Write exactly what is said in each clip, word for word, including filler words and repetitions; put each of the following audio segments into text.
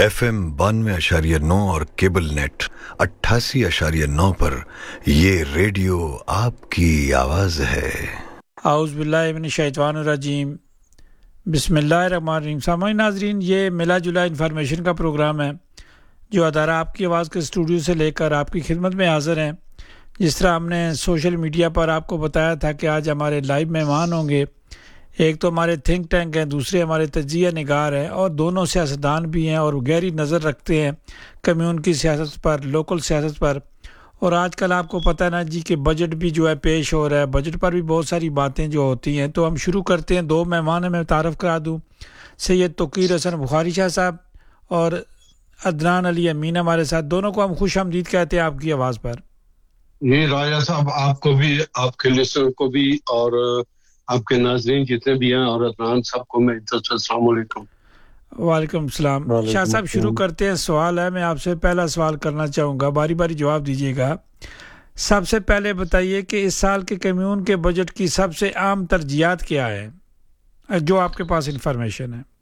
F M बानवे अशारिया नौ और केबल नेट अट्ठासी अशारिया नौ पर ये रेडियो आपकी आवाज़ है। आउज़ बिल्लाहि मिनश शैतानिर रजीम, बिस्मिल्लाहिर रहमानिर रहीम। सामाईन नाज़रीन, ये मिला जुला इन्फॉर्मेशन का प्रोग्राम है जो अदारा आपकी आवाज़ के स्टूडियो से लेकर आपकी खिदमत में हाज़िर हैं। जिस तरह हमने सोशल मीडिया पर आपको बताया था कि आज हमारे लाइव मेहमान होंगे, एक तो हमारे थिंक टैंक हैं, दूसरे हमारे तजिया निगार हैं और दोनों सियासतदान भी हैं और गहरी नज़र रखते हैं कम्यूनिटी सियासत पर, लोकल सियासत पर। और आजकल आपको पता है ना जी कि बजट भी जो है पेश हो रहा है, बजट पर भी बहुत सारी बातें जो होती हैं। तो हम शुरू करते हैं। दो मेहमान मैं तारफ़ करा दूँ, सैयद तोक़ीर हसन बुखारी शाह साहब और अदनान अली अमीन हमारे साथ। दोनों को हम खुश आमदीद कहते हैं आपकी आवाज़ पर। ये राजा साहब, आपको भी, आपके लिसनर को भी और आपके नाज़रीन जितने भी हैं और अदनान साहब को मैं अस्सलाम वालेकुम। वालेकुम सलाम। शाह साहब शुरू करते हैं। सवाल है, मैं आपसे पहला सवाल करना चाहूँगा, बारी बारी जवाब दीजिएगा। सबसे पहले बताइए कि इस साल के कम्यून के बजट की सबसे आम तरजीहात क्या है जो आपके पास इंफॉर्मेशन है?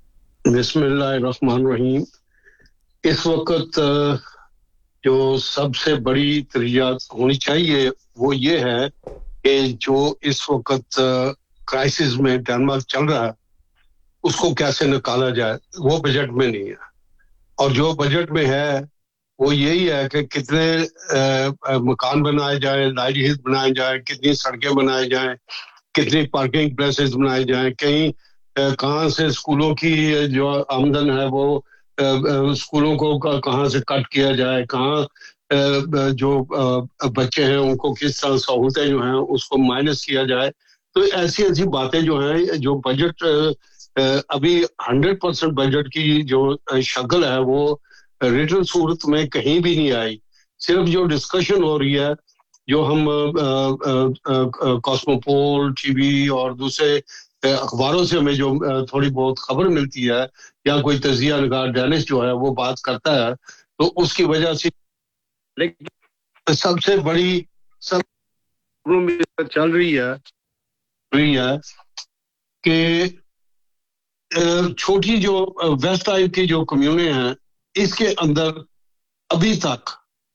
बिस्मिल्लाहिर्रहमानिर्रहीम। इस वक्त जो सबसे बड़ी तरजीहात होनी चाहिए वो ये है कि जो इस वक्त क्राइसिस में डेनमार्क चल रहा है उसको कैसे निकाला जाए, वो बजट में नहीं है। और जो बजट में है वो यही है कि कितने आ, मकान बनाए जाए, लाइवलीहुड बनाए जाए, कितनी सड़कें बनाई जाएं, कितनी पार्किंग प्लेसेस बनाए जाएं, कहीं कहाँ से स्कूलों की जो आमदन है वो आ, आ, स्कूलों को कहाँ से कट किया जाए, कहाँ जो बच्चे हैं उनको किस तरह सहूलतें जो हैं उसको माइनस किया जाए। तो ऐसी ऐसी बातें जो हैं, जो बजट अभी हंड्रेड परसेंट बजट की जो शक्ल है वो रिटन सूरत में कहीं भी नहीं आई। सिर्फ जो डिस्कशन हो रही है, जो हम कॉस्मोपोल टीवी और दूसरे अखबारों से हमें जो थोड़ी बहुत खबर मिलती है या कोई तजिया निगार डेनिस जो है वो बात करता है, तो उसकी वजह से। लेकिन सबसे बड़ी सब चल रही है रही है कि छोटी जो वेस्ट आइल की जो कम्यूने हैं इसके अंदर अभी तक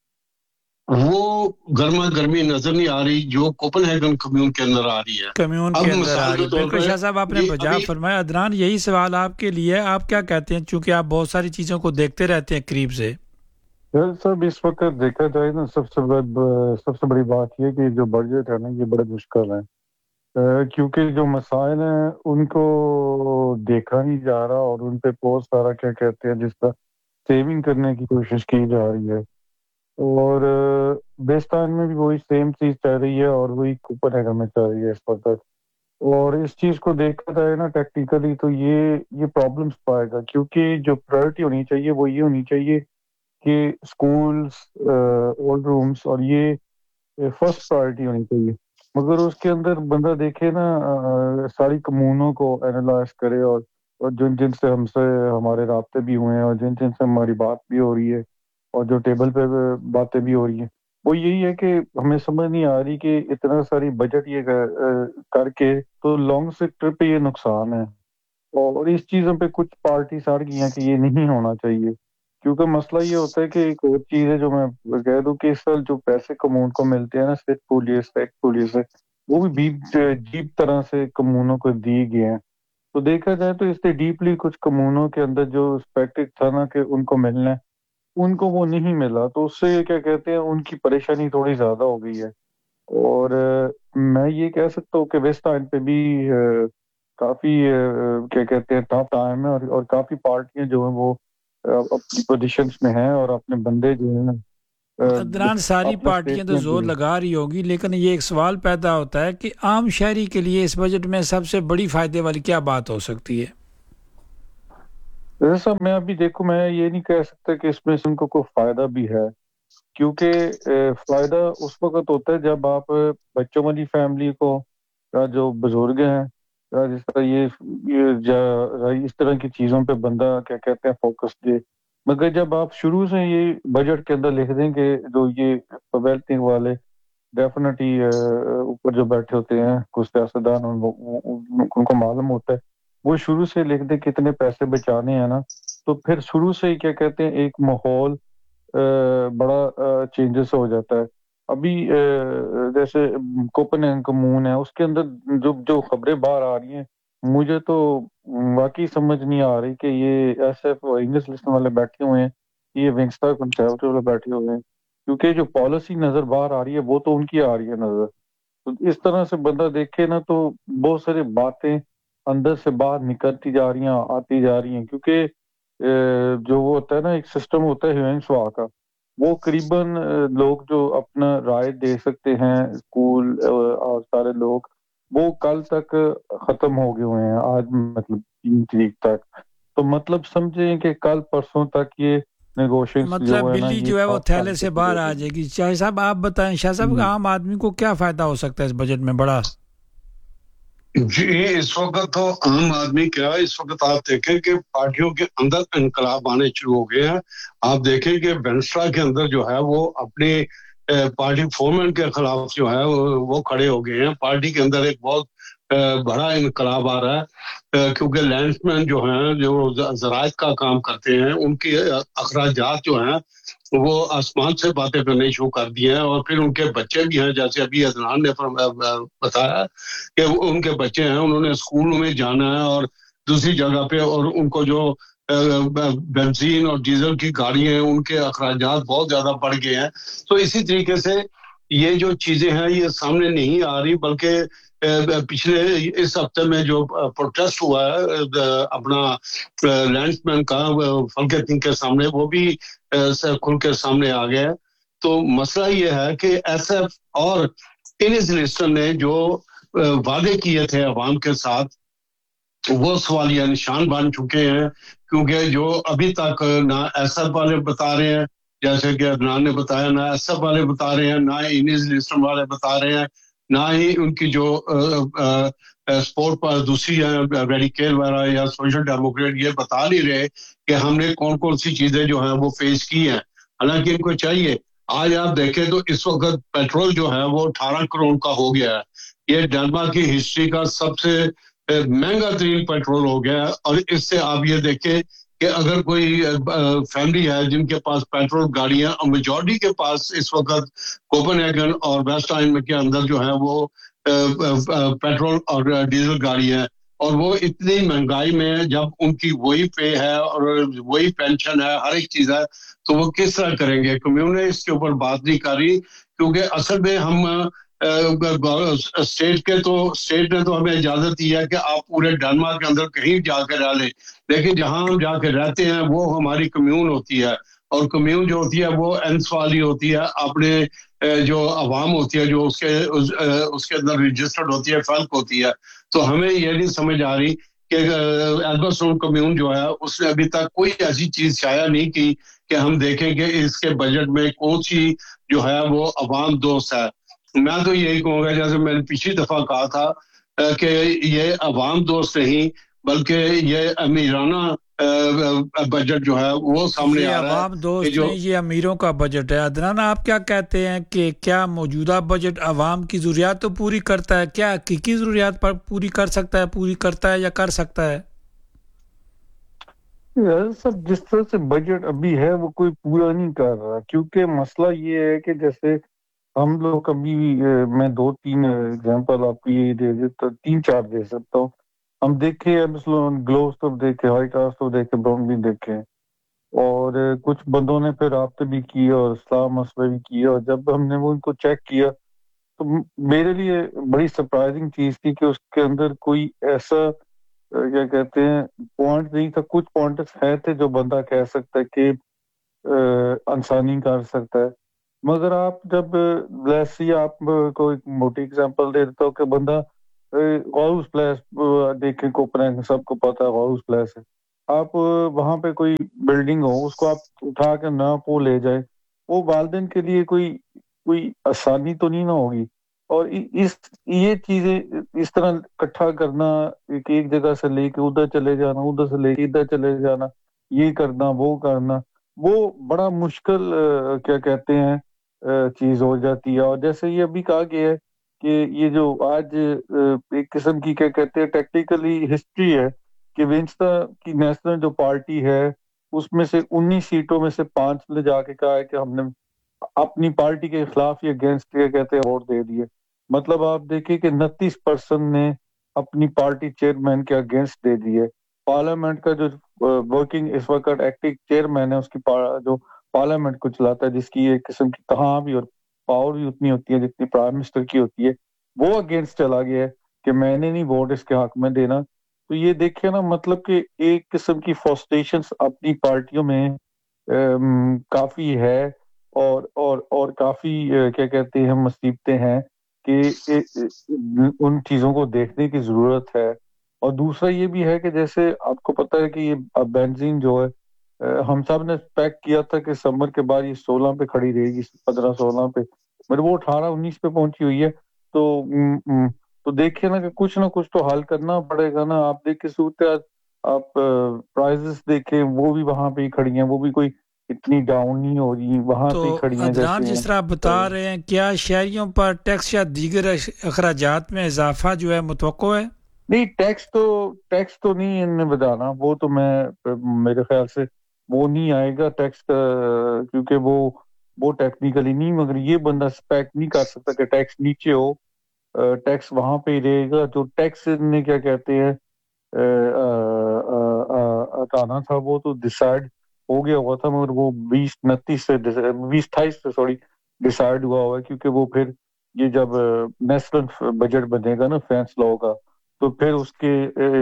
वो गर्मा गर्मी नजर नहीं आ रही जो कोपेनहेगन कम्यून के अंदर आ रही है। कम्यून के अंदर आ रही है। बिल्कुल शाह साहब, आपने बजा फरमाया। अदनान, यही सवाल आपके लिए है, आप क्या कहते हैं, चूंकि आप बहुत सारी चीजों को देखते रहते हैं करीब से। सब इस वक्त देखा जाए ना, सबसे सबसे बड़ी बात ये कि जो बजट है ना ये बड़ा मुश्किल है, क्योंकि जो मसाइल हैं उनको देखा नहीं जा रहा और उन पे बहुत सारा क्या कहते हैं जिसका सेविंग करने की कोशिश की जा रही है। और बेस्तान में भी वही सेम चीज चल रही है और वही कोपेनहेगन में चल रही है इस वक्त। और इस चीज को देखा जाए ना टेक्निकली तो ये ये प्रॉब्लम्स पाएगा, क्योंकि जो प्रायोरिटी होनी चाहिए वो ये होनी चाहिए कि स्कूल्स, ओल्ड रूम्स और ये फर्स्ट प्रायोरिटी होनी चाहिए। मगर उसके अंदर बंदा देखे ना आ, सारी कम्यूनों को एनालाइज करे और, और जिन जिन से हमसे हमारे राब्ते भी हुए हैं और जिन जिन से हमारी बात भी हो रही है और जो टेबल पे बातें भी हो रही हैं, वो यही है कि हमें समझ नहीं आ रही कि इतना सारी बजट ये कर, करके तो लॉन्ग सेक्टर पे ये नुकसान है। और इस चीज़ों पे कुछ पार्टी सार की हैं कि ये नहीं होना चाहिए, क्योंकि मसला ये होता है कि एक और चीज़ है जो मैं कह दूं कि इस साल जो पैसे कम्यून को मिलते हैं ना स्टेट पुलिस स्टेट पुलिस से, वो भी डीप तरह से कम्यूनों को दिए गए हैं। तो देखा जाए तो इससे डीपली कुछ कम्यूनों के अंदर जो एक्सपेक्टेड था ना कि उनको मिलना है उनको वो नहीं मिला, तो उससे क्या कहते हैं उनकी परेशानी थोड़ी ज्यादा हो गई है। और मैं ये कह सकता हूँ कि वेस्ट टाइम पे भी आ, काफी आ, क्या कहते हैं टफ टाइम है और, और काफी पार्टियां जो है वो अपनी पोजीशंस में हैं और अपने बंदे जो हैं। अदनान, सारी पार्टियां तो जोर लगा रही होगी, लेकिन ये एक सवाल पैदा होता है कि आम शहरी के लिए इस बजट में सबसे बड़ी फायदे वाली क्या बात हो सकती है? जैसा मैं अभी देखूं, मैं ये नहीं कह सकता कि इसमें से उनको कोई फायदा भी है, क्योंकि फायदा उस वक्त होता है जब आप बच्चों वाली फैमिली को या जो बुजुर्ग हैं या जिस तरह ये, ये इस तरह की चीज़ों पे बंदा क्या कहते हैं फोकस दे। मगर जब आप शुरू से ये बजट के अंदर लिख दें कि जो ये वेल्थिंग वाले डेफिनेटली ऊपर जो बैठे होते हैं कुछ सियासतदान, उनको मालूम होता है, वो शुरू से लिख दे कितने पैसे बचाने हैं ना, تو پھر شروع سے ہی کیا کہتے ہیں ایک ماحول بڑا چینجز ہو جاتا ہے. ابھی جیسے کوپن کمون ہے اس کے اندر جو جو خبریں باہر آ رہی ہیں مجھے تو واقعی سمجھ نہیں آ رہی کہ یہ ایس ایف انگلش لسٹن والے بیٹھے ہوئے ہیں, یہ ونگسٹر کنسرویٹو والے بیٹھے ہوئے ہیں, کیونکہ جو پالیسی نظر باہر آ رہی ہے وہ تو ان کی آ رہی ہے نظر. تو اس طرح سے بندہ دیکھے نا تو بہت ساری باتیں اندر سے باہر نکلتی جا رہی ہیں آتی جا رہی ہیں, کیونکہ جو وہ ہوتا ہے نا ایک سسٹم ہوتا ہے ہیوئن سوا کا, وہ قریباً لوگ جو اپنا رائے دے سکتے ہیں اسکول اور سارے لوگ وہ کل تک ختم ہو گئے ہوئے ہیں, آج مطلب تین تاریخ تک. تو مطلب سمجھیں کہ کل پرسوں تک یہ نیگوشیشن جو مطلب ہے نا بلی یہ جو ہے وہ سات تھیلے سال سے باہر آ جائے گی. شاہ صاحب آپ بتائیں, شاہ صاحب عام آدمی کو کیا فائدہ ہو سکتا ہے اس بجٹ میں بڑا؟ جی اس وقت تو عام آدمی کیا, اس وقت آپ دیکھیں کہ پارٹیوں کے اندر انقلاب آنے شروع ہو گئے ہیں. آپ دیکھیں کہ وینسٹرا کے اندر جو ہے وہ اپنی پارٹی فورمن کے خلاف جو ہے وہ کھڑے ہو گئے ہیں. پارٹی کے اندر ایک بہت بڑا انقلاب آ رہا ہے, کیونکہ لینڈسمین جو ہیں جو زراعت کا کام کرتے ہیں ان کے اخراجات جو ہیں وہ آسمان سے باتیں کرنے شروع کر دی ہیں. اور پھر ان کے بچے بھی ہیں, جیسے ابھی عدنان نے بتایا کہ ان کے بچے ہیں انہوں نے اسکولوں میں جانا ہے اور دوسری جگہ پہ, اور ان کو جو بنزین اور ڈیزل کی گاڑی ہیں ان کے اخراجات بہت زیادہ بڑھ گئے ہیں. تو اسی طریقے سے یہ جو چیزیں ہیں یہ سامنے نہیں آ رہی, بلکہ پچھلے اس ہفتے میں جو پروٹیسٹ ہوا ہے اپنا لینڈسمین کا فلکے تنگ کے سامنے, وہ بھی کھل کے سامنے آ گیا. تو مسئلہ یہ ہے کہ ایس ایف اور انگلش لسٹن نے جو وعدے کیے تھے عوام کے ساتھ وہ سوالیہ نشان بن چکے ہیں, کیونکہ جو ابھی تک نہ ایس ایف والے بتا رہے ہیں جیسے کہ عدنان نے بتایا, نہ ایس ایف والے بتا رہے ہیں, نہ انگلش لسٹن والے بتا رہے ہیں, نہ ہی ان کی جو سپورٹ پر دوسری ہیں ریڈیکل وغیرہ یا سوشل ڈیموکریٹ یہ بتا نہیں رہے کہ ہم نے کون کون سی چیزیں جو ہیں وہ فیس کی ہیں. حالانکہ ان کو چاہیے. آج آپ دیکھیں تو اس وقت پیٹرول جو ہے وہ اٹھارہ کروڑ کا ہو گیا ہے. یہ ڈینمارک کی ہسٹری کا سب سے مہنگا ترین پیٹرول ہو گیا ہے. اور اس سے آپ یہ دیکھیں کہ اگر کوئی فیملی ہے جن کے پاس پیٹرول گاڑیاں, میجورٹی کے پاس اس وقت کوپن ہیگن اور ویسٹ آئلینڈ کے اندر جو ہے وہ پیٹرول اور ڈیزل گاڑی ہے, اور وہ اتنی مہنگائی میں جب ان کی وہی پے ہے اور وہی پینشن ہے ہر ایک چیز ہے تو وہ کس طرح کریں گے. کمیون نے اس کے اوپر بات نہیں کری, کیونکہ اصل میں ہم اسٹیٹ کے تو اسٹیٹ نے تو ہمیں اجازت دی ہے کہ آپ پورے ڈنمارک کے اندر کہیں جا کے رہ لیں, لیکن جہاں ہم جا کے رہتے ہیں وہ ہماری کمیون ہوتی ہے, اور کمیون جو ہوتی ہے وہ اینس والی ہوتی ہے, اپنے جو عوام ہوتی ہے جو اس کے اس کے اندر رجسٹرڈ ہوتی ہے, فلک ہوتی ہے. تو ہمیں یہ نہیں سمجھ آ رہی کہ ایلبرٹون کمیون جو ہے اس نے ابھی تک کوئی ایسی چیز شائع نہیں کی کہ ہم دیکھیں کہ اس کے بجٹ میں کون سی جو ہے وہ عوام دوست ہے. میں تو یہی کہوں گا جیسے میں نے پچھلی دفعہ کہا تھا کہ یہ عوام دوست نہیں بلکہ یہ امیرانہ بجٹ جو ہے وہ سامنے یہ آ رہا ہے. عوام دوست نہیں, یہ امیروں کا بجٹ ہے. عدنان آپ کیا کہتے ہیں کہ کیا موجودہ بجٹ عوام کی ضروریات تو پوری کرتا ہے, کیا حقیقی ضروریات پر پوری کر سکتا ہے, پوری کرتا ہے یا کر سکتا ہے؟ سب جس طرح سے بجٹ ابھی ہے وہ کوئی پورا نہیں کر رہا, کیونکہ مسئلہ یہ ہے کہ جیسے ہم لوگ ابھی میں دو تین ایگزامپل آپ کو یہ دے دیتا تین چار دے سکتا ہوں. ہم دیکھیں گلو اسٹوو دیکھے, ہائی کاسٹ دیکھے, براؤن بھی دیکھے, اور کچھ بندوں نے پھر رابطے بھی کیے اور اسلام مسئلہ بھی کیا, اور جب ہم نے وہ ان کو چیک کیا تو میرے لیے بڑی سرپرائزنگ چیز تھی کہ اس کے اندر کوئی ایسا کیا کہتے ہیں پوائنٹ نہیں تھا. کچھ پوائنٹس ہے تھے جو بندہ کہہ سکتا ہے کہ انسانی کر سکتا ہے, مگر آپ جب ویسی آپ کو ایک موٹی اگزامپل دے دیتا ہو کہ بندہ ہاؤس پلیس دیکھیں کوپن سب کو پتا ہے ہاؤس پلیس ہے, آپ وہاں پہ کوئی بلڈنگ ہو اس کو آپ اٹھا کے نہ پو لے جائے, وہ والدین کے لیے کوئی کوئی آسانی تو نہیں نہ ہوگی. اور اس یہ چیزیں اس طرح اکٹھا کرنا ایک ایک جگہ سے لے کے ادھر چلے جانا, ادھر سے لے کے ادھر چلے جانا, یہ کرنا وہ کرنا, وہ بڑا مشکل کیا کہتے ہیں چیز ہو جاتی ہے. اور جیسے یہ ابھی کہا گیا ہے کہ یہ جو آج ایک قسم کی کیا کہتے ہیں ٹیکنیکلی ہسٹری ہے کہ ونسٹا کی نیشنل جو پارٹی ہے اس میں سے انیس سیٹوں میں سے پانچ لے جا کے کہا ہے کہ ہم نے اپنی پارٹی کے خلاف یا اگینسٹ یہ کہتے ہیں ووٹ دے دیے. مطلب آپ دیکھیں کہ انتیس پرسنٹ نے اپنی پارٹی چیئرمین کے اگینسٹ دے دیے. پارلیمنٹ کا جو ورکنگ اس وقت ایکٹنگ چیئرمین ہے اس کی جو پارلیمنٹ کو چلاتا ہے، جس کی ایک قسم کی کہاں بھی اور پاور بھی اتنی ہوتی ہے جتنی پرائم منسٹر کی ہوتی ہے، وہ اگینسٹ چلا گیا ہے کہ میں نے نہیں ووٹ اس کے حق میں دینا. تو یہ دیکھیں نا، مطلب کہ ایک قسم کی فرسٹریشنز اپنی پارٹیوں میں کافی ہے اور اور اور کافی کیا کہتے ہیں مصیبتیں ہیں کہ ان چیزوں کو دیکھنے کی ضرورت ہے. اور دوسرا یہ بھی ہے کہ جیسے آپ کو پتہ ہے کہ یہ بینزین جو ہے ہم سب نے پیک کیا تھا کہ سمر کے بعد یہ سولہ پہ کھڑی رہے گی، پندرہ سولہ پہ، مگر وہ اٹھارہ انیس پہ پہنچی ہوئی ہے. تو تو دیکھیں نا کہ کچھ نہ کچھ تو حل کرنا پڑے گا نا. آپ دیکھیں صورتحال، آپ پرائزز دیکھیں وہ بھی وہاں پہ ہی کھڑی ہیں، وہ بھی کوئی اتنی ڈاؤن نہیں ہو رہی، وہاں پہ ہی کھڑی ہیں. تو عدنان جس طرح آپ بتا رہے ہیں، کیا شہریوں پر ٹیکس یا دیگر اخراجات میں اضافہ جو ہے متوقع ہے؟ نہیں، ٹیکس تو ٹیکس تو نہیں ان نے بتانا، وہ تو میں میرے خیال سے وہ نہیں آئے گا ٹیکس، کیونکہ وہ وہ ٹیکنیکلی نہیں، مگر یہ بندہ اسپیکٹ نہیں کر سکتا کہ ٹیکس نیچے ہو، ٹیکس وہاں پہ ہی رہے گا. جو ٹیکس نے کیا کہتے ہیں ہٹانا تھا وہ تو ڈیسائیڈ ہو گیا ہوا تھا، مگر وہ بیس انتیس سے بیس اٹھائیس سے سوری ڈیسائیڈ ہوا ہوا ہے، کیونکہ وہ پھر یہ جب نیشنل بجٹ بنے گا نا فینس لاء کا، تو پھر اس کے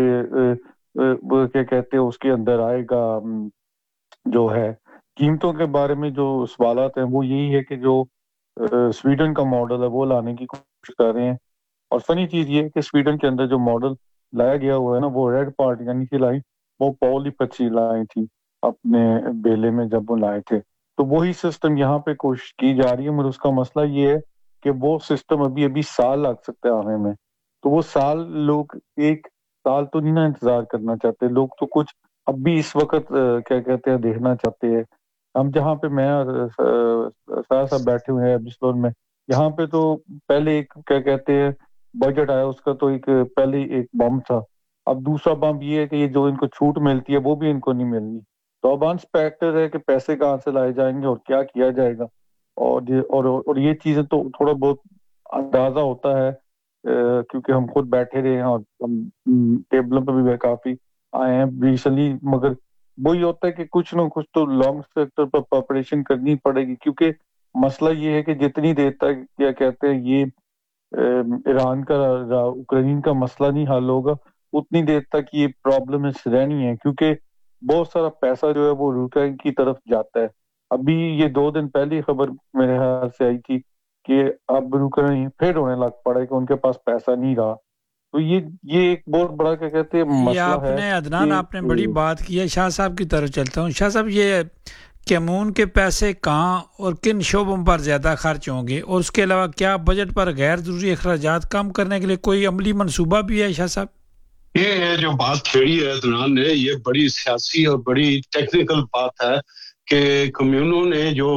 کیا کہتے ہیں اس کے اندر آئے گا جو ہے قیمتوں کے بارے میں جو سوالات ہیں. وہ یہی ہے کہ جو سویڈن کا ماڈل ہے وہ لانے کی کوشش کر رہے ہیں. اور فنی چیز یہ ہے کہ سویڈن کے اندر جو ماڈل لایا گیا ہوا ہے نا، وہ ریڈ پارٹیاں نہیں تھی لائی، وہ پولی پچی لائی تھی اپنے بیلے میں جب وہ لائے تھے. تو وہی سسٹم یہاں پہ کوشش کی جا رہی ہے، مگر اس کا مسئلہ یہ ہے کہ وہ سسٹم ابھی ابھی سال لگ سکتا ہے آنے میں. تو وہ سال لوگ ایک سال تو نہیں نا انتظار کرنا چاہتے لوگ، تو کچھ اب بھی اس وقت کیا کہتے ہیں دیکھنا چاہتے ہیں. ہم جہاں پہ میں سارا صاحب بیٹھے ہوئے ہیں ایبسلون میں، یہاں پہ تو پہلے ایک کیا کہتے ہیں بجٹ آیا، اس کا تو ایک پہلے ایک بم تھا. اب دوسرا بم یہ ہے کہ یہ جو ان کو چھوٹ ملتی ہے وہ بھی ان کو نہیں ملنی. تو اب انسپیکٹڈ ہے کہ پیسے کہاں سے لائے جائیں گے اور کیا کیا جائے گا. اور یہ اور, اور یہ چیزیں تو تھوڑا بہت اندازہ ہوتا ہے کیونکہ ہم خود بیٹھے رہے ہیں اور ہم ٹیبلوں پہ بھی کافی آئے ہیں ریسنٹلی. مگر وہی ہوتا ہے کہ کچھ نہ کچھ تو لانگ سیکٹر پر پریپریشن کرنی پڑے گی، کیونکہ مسئلہ یہ ہے کہ جتنی دیر تک کیا کہتے ہیں یہ ایران کا اوکرین کا مسئلہ نہیں حل ہوگا، اتنی دیر تک یہ پرابلم رہنی ہے، کیونکہ بہت سارا پیسہ جو ہے وہ یوکرین کی طرف جاتا ہے. ابھی یہ دو دن پہلی خبر میرے خیال سے آئی تھی کہ اب یوکرین پھر ہونے لگ پڑا ہے کہ ان کے پاس پیسہ نہیں رہا. تو یہ یہ ایک بہت بڑا کیا کہتے ہیں مسئلہ آپ ہے. نے عدنان آپ نے بڑی بات کی ہے. شاہ صاحب کی طرف چلتا ہوں. شاہ صاحب، یہ کیمون کے پیسے کہاں اور کن شعبوں پر زیادہ خرچ ہوں گے، اور اس کے علاوہ کیا بجٹ پر غیر ضروری اخراجات کم کرنے کے لیے کوئی عملی منصوبہ بھی ہے؟ شاہ صاحب، یہ جو بات چھیڑی ہے عدنان نے، یہ بڑی سیاسی اور بڑی ٹیکنیکل بات ہے کہ کمیونوں نے جو